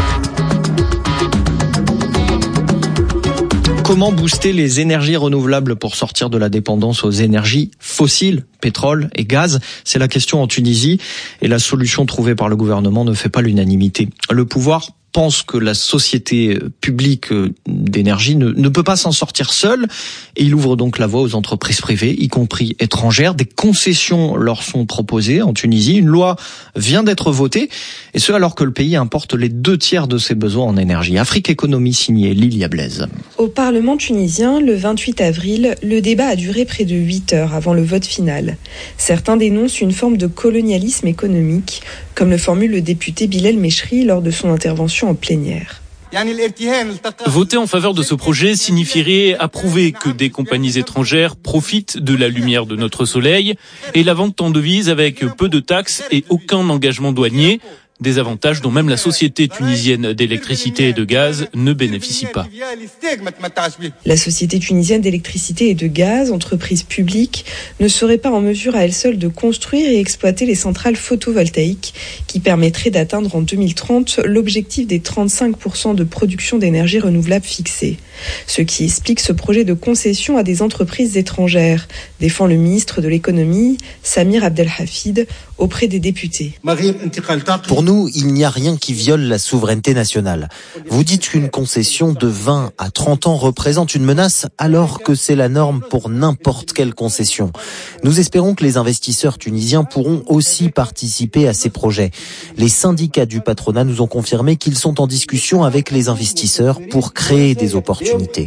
Comment booster les énergies renouvelables pour sortir de la dépendance aux énergies fossiles, pétrole et gaz? C'est la question en Tunisie et la solution trouvée par le gouvernement ne fait pas l'unanimité. Le pouvoir pense que la société publique d'énergie ne peut pas s'en sortir seule et il ouvre donc la voie aux entreprises privées, y compris étrangères. Des concessions leur sont proposées en Tunisie. Une loi vient d'être votée et ce alors que le pays importe les 2/3 de ses besoins en énergie. Afrique Économie signée Lilia Blaise. Au Parlement tunisien, le 28 avril, le débat a duré près de 8 heures avant le vote final. Certains dénoncent une forme de colonialisme économique, comme le formule le député Bilal Mechri lors de son intervention en plénière. Voter en faveur de ce projet signifierait approuver que des compagnies étrangères profitent de la lumière de notre soleil et la vente en devises avec peu de taxes et aucun engagement douanier. Des avantages dont même la société tunisienne d'électricité et de gaz ne bénéficie pas. La société tunisienne d'électricité et de gaz, entreprise publique, ne serait pas en mesure à elle seule de construire et exploiter les centrales photovoltaïques qui permettraient d'atteindre en 2030 l'objectif des 35% de production d'énergie renouvelable fixé. Ce qui explique ce projet de concession à des entreprises étrangères, défend le ministre de l'économie, Samir Abdelhafid, auprès des députés. Pour nous, il n'y a rien qui viole la souveraineté nationale. Vous dites qu'une concession de 20 à 30 ans représente une menace alors que c'est la norme pour n'importe quelle concession. Nous espérons que les investisseurs tunisiens pourront aussi participer à ces projets. Les syndicats du patronat nous ont confirmé qu'ils sont en discussion avec les investisseurs pour créer des opportunités.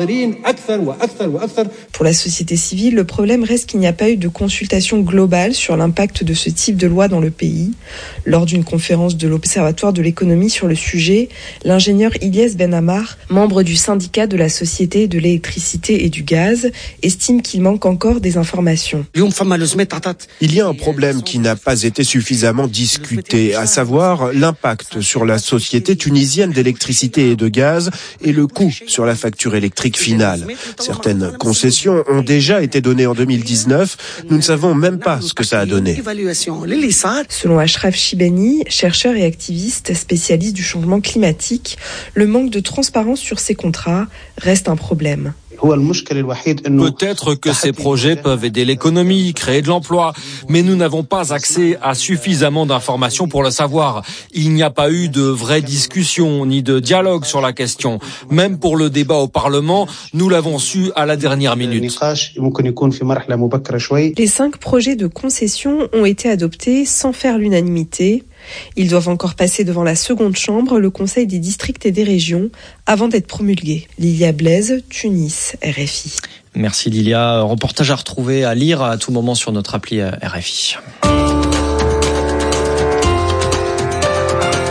Pour la société civile, le problème reste qu'il n'y a pas eu de consultation globale sur l'impact de ce type de loi dans le pays. Lors d'une conférence de l'Observatoire de l'économie sur le sujet, l'ingénieur Ilyes Ben Ammar, membre du syndicat de la société de l'électricité et du gaz, estime qu'il manque encore des informations. Il y a un problème qui n'a pas été suffisamment discuté, à savoir l'impact sur la société tunisienne d'électricité et de gaz et le coût sur la facture électrique finale. Certaines concessions ont déjà été données en 2019. Nous ne savons même pas ce que ça a donné. Selon Ashraf Shibani, chercheur et activiste spécialiste du changement climatique, le manque de transparence sur ces contrats reste un problème. Peut-être que ces projets peuvent aider l'économie, créer de l'emploi, mais nous n'avons pas accès à suffisamment d'informations pour le savoir. Il n'y a pas eu de vraie discussion ni de dialogue sur la question. Même pour le débat au Parlement, nous l'avons su à la dernière minute. Les 5 projets de concession ont été adoptés sans faire l'unanimité. Ils doivent encore passer devant la seconde chambre, le Conseil des districts et des régions, avant d'être promulgués. Lilia Blaise, Tunis, RFI. Merci Lilia. Reportage à retrouver, à lire à tout moment sur notre appli RFI.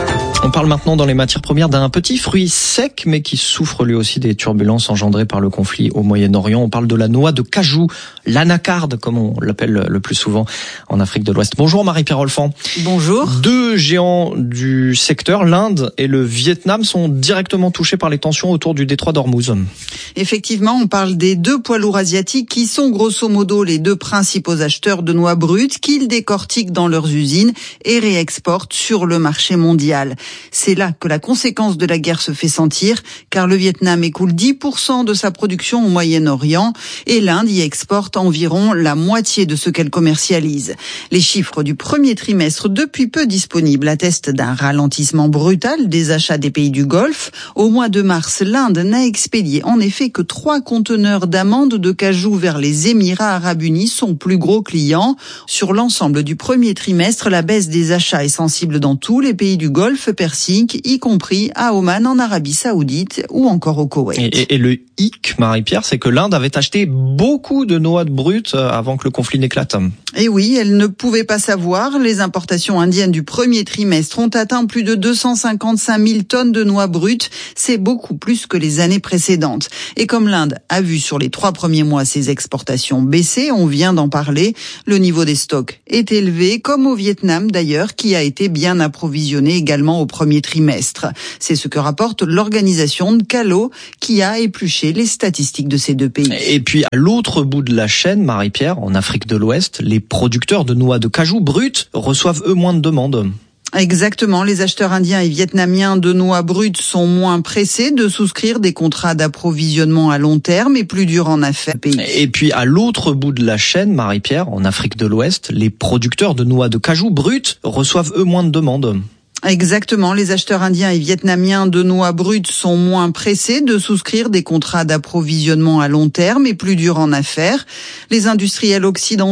On parle maintenant dans les matières premières d'un petit fruit sec, mais qui souffre lui aussi des turbulences engendrées par le conflit au Moyen-Orient. On parle de la noix de cajou, l'anacarde, comme on l'appelle le plus souvent en Afrique de l'Ouest. Bonjour Marie-Pierre Olfan. Bonjour. Deux géants du secteur, l'Inde et le Vietnam, sont directement touchés par les tensions autour du détroit d'Ormuz. Effectivement, on parle des deux poids lourds asiatiques qui sont grosso modo les deux principaux acheteurs de noix brutes qu'ils décortiquent dans leurs usines et réexportent sur le marché mondial. C'est là que la conséquence de la guerre se fait sentir, car le Vietnam écoule 10% de sa production au Moyen-Orient et l'Inde y exporte environ la moitié de ce qu'elle commercialise. Les chiffres du premier trimestre, depuis peu disponibles, attestent d'un ralentissement brutal des achats des pays du Golfe. Au mois de mars, l'Inde n'a expédié en effet que 3 conteneurs d'amandes de cajou vers les Émirats arabes unis, son plus gros client. Sur l'ensemble du premier trimestre, la baisse des achats est sensible dans tous les pays du Golfe Persique, y compris à Oman, en Arabie Saoudite ou encore au Koweït. Et le hic, Marie-Pierre, c'est que l'Inde avait acheté beaucoup de noix brutes avant que le conflit n'éclate. Et oui, elle ne pouvait pas savoir. Les importations indiennes du premier trimestre ont atteint plus de 255 000 tonnes de noix brutes. C'est beaucoup plus que les années précédentes. Et comme l'Inde a vu sur les 3 premiers mois ses exportations baisser, on vient d'en parler, le niveau des stocks est élevé, comme au Vietnam d'ailleurs, qui a été bien approvisionné également au premier trimestre. C'est ce que rapporte l'organisation de Calo, qui a épluché les statistiques de ces deux pays. Et puis à l'autre bout de la chaîne, Marie-Pierre, en Afrique de l'Ouest, les producteurs de noix de cajou brutes reçoivent eux moins de demandes. Exactement, les acheteurs indiens et vietnamiens de noix brutes sont moins pressés de souscrire des contrats d'approvisionnement à long terme et plus durs en affaires. Et puis à l'autre bout de la chaîne, Marie-Pierre, en Afrique de l'Ouest, les producteurs de noix de cajou brutes reçoivent eux moins de demandes. Exactement, les acheteurs indiens et vietnamiens de noix brutes sont moins pressés de souscrire des contrats d'approvisionnement à long terme et plus durs en affaires. Les industriels occidentaux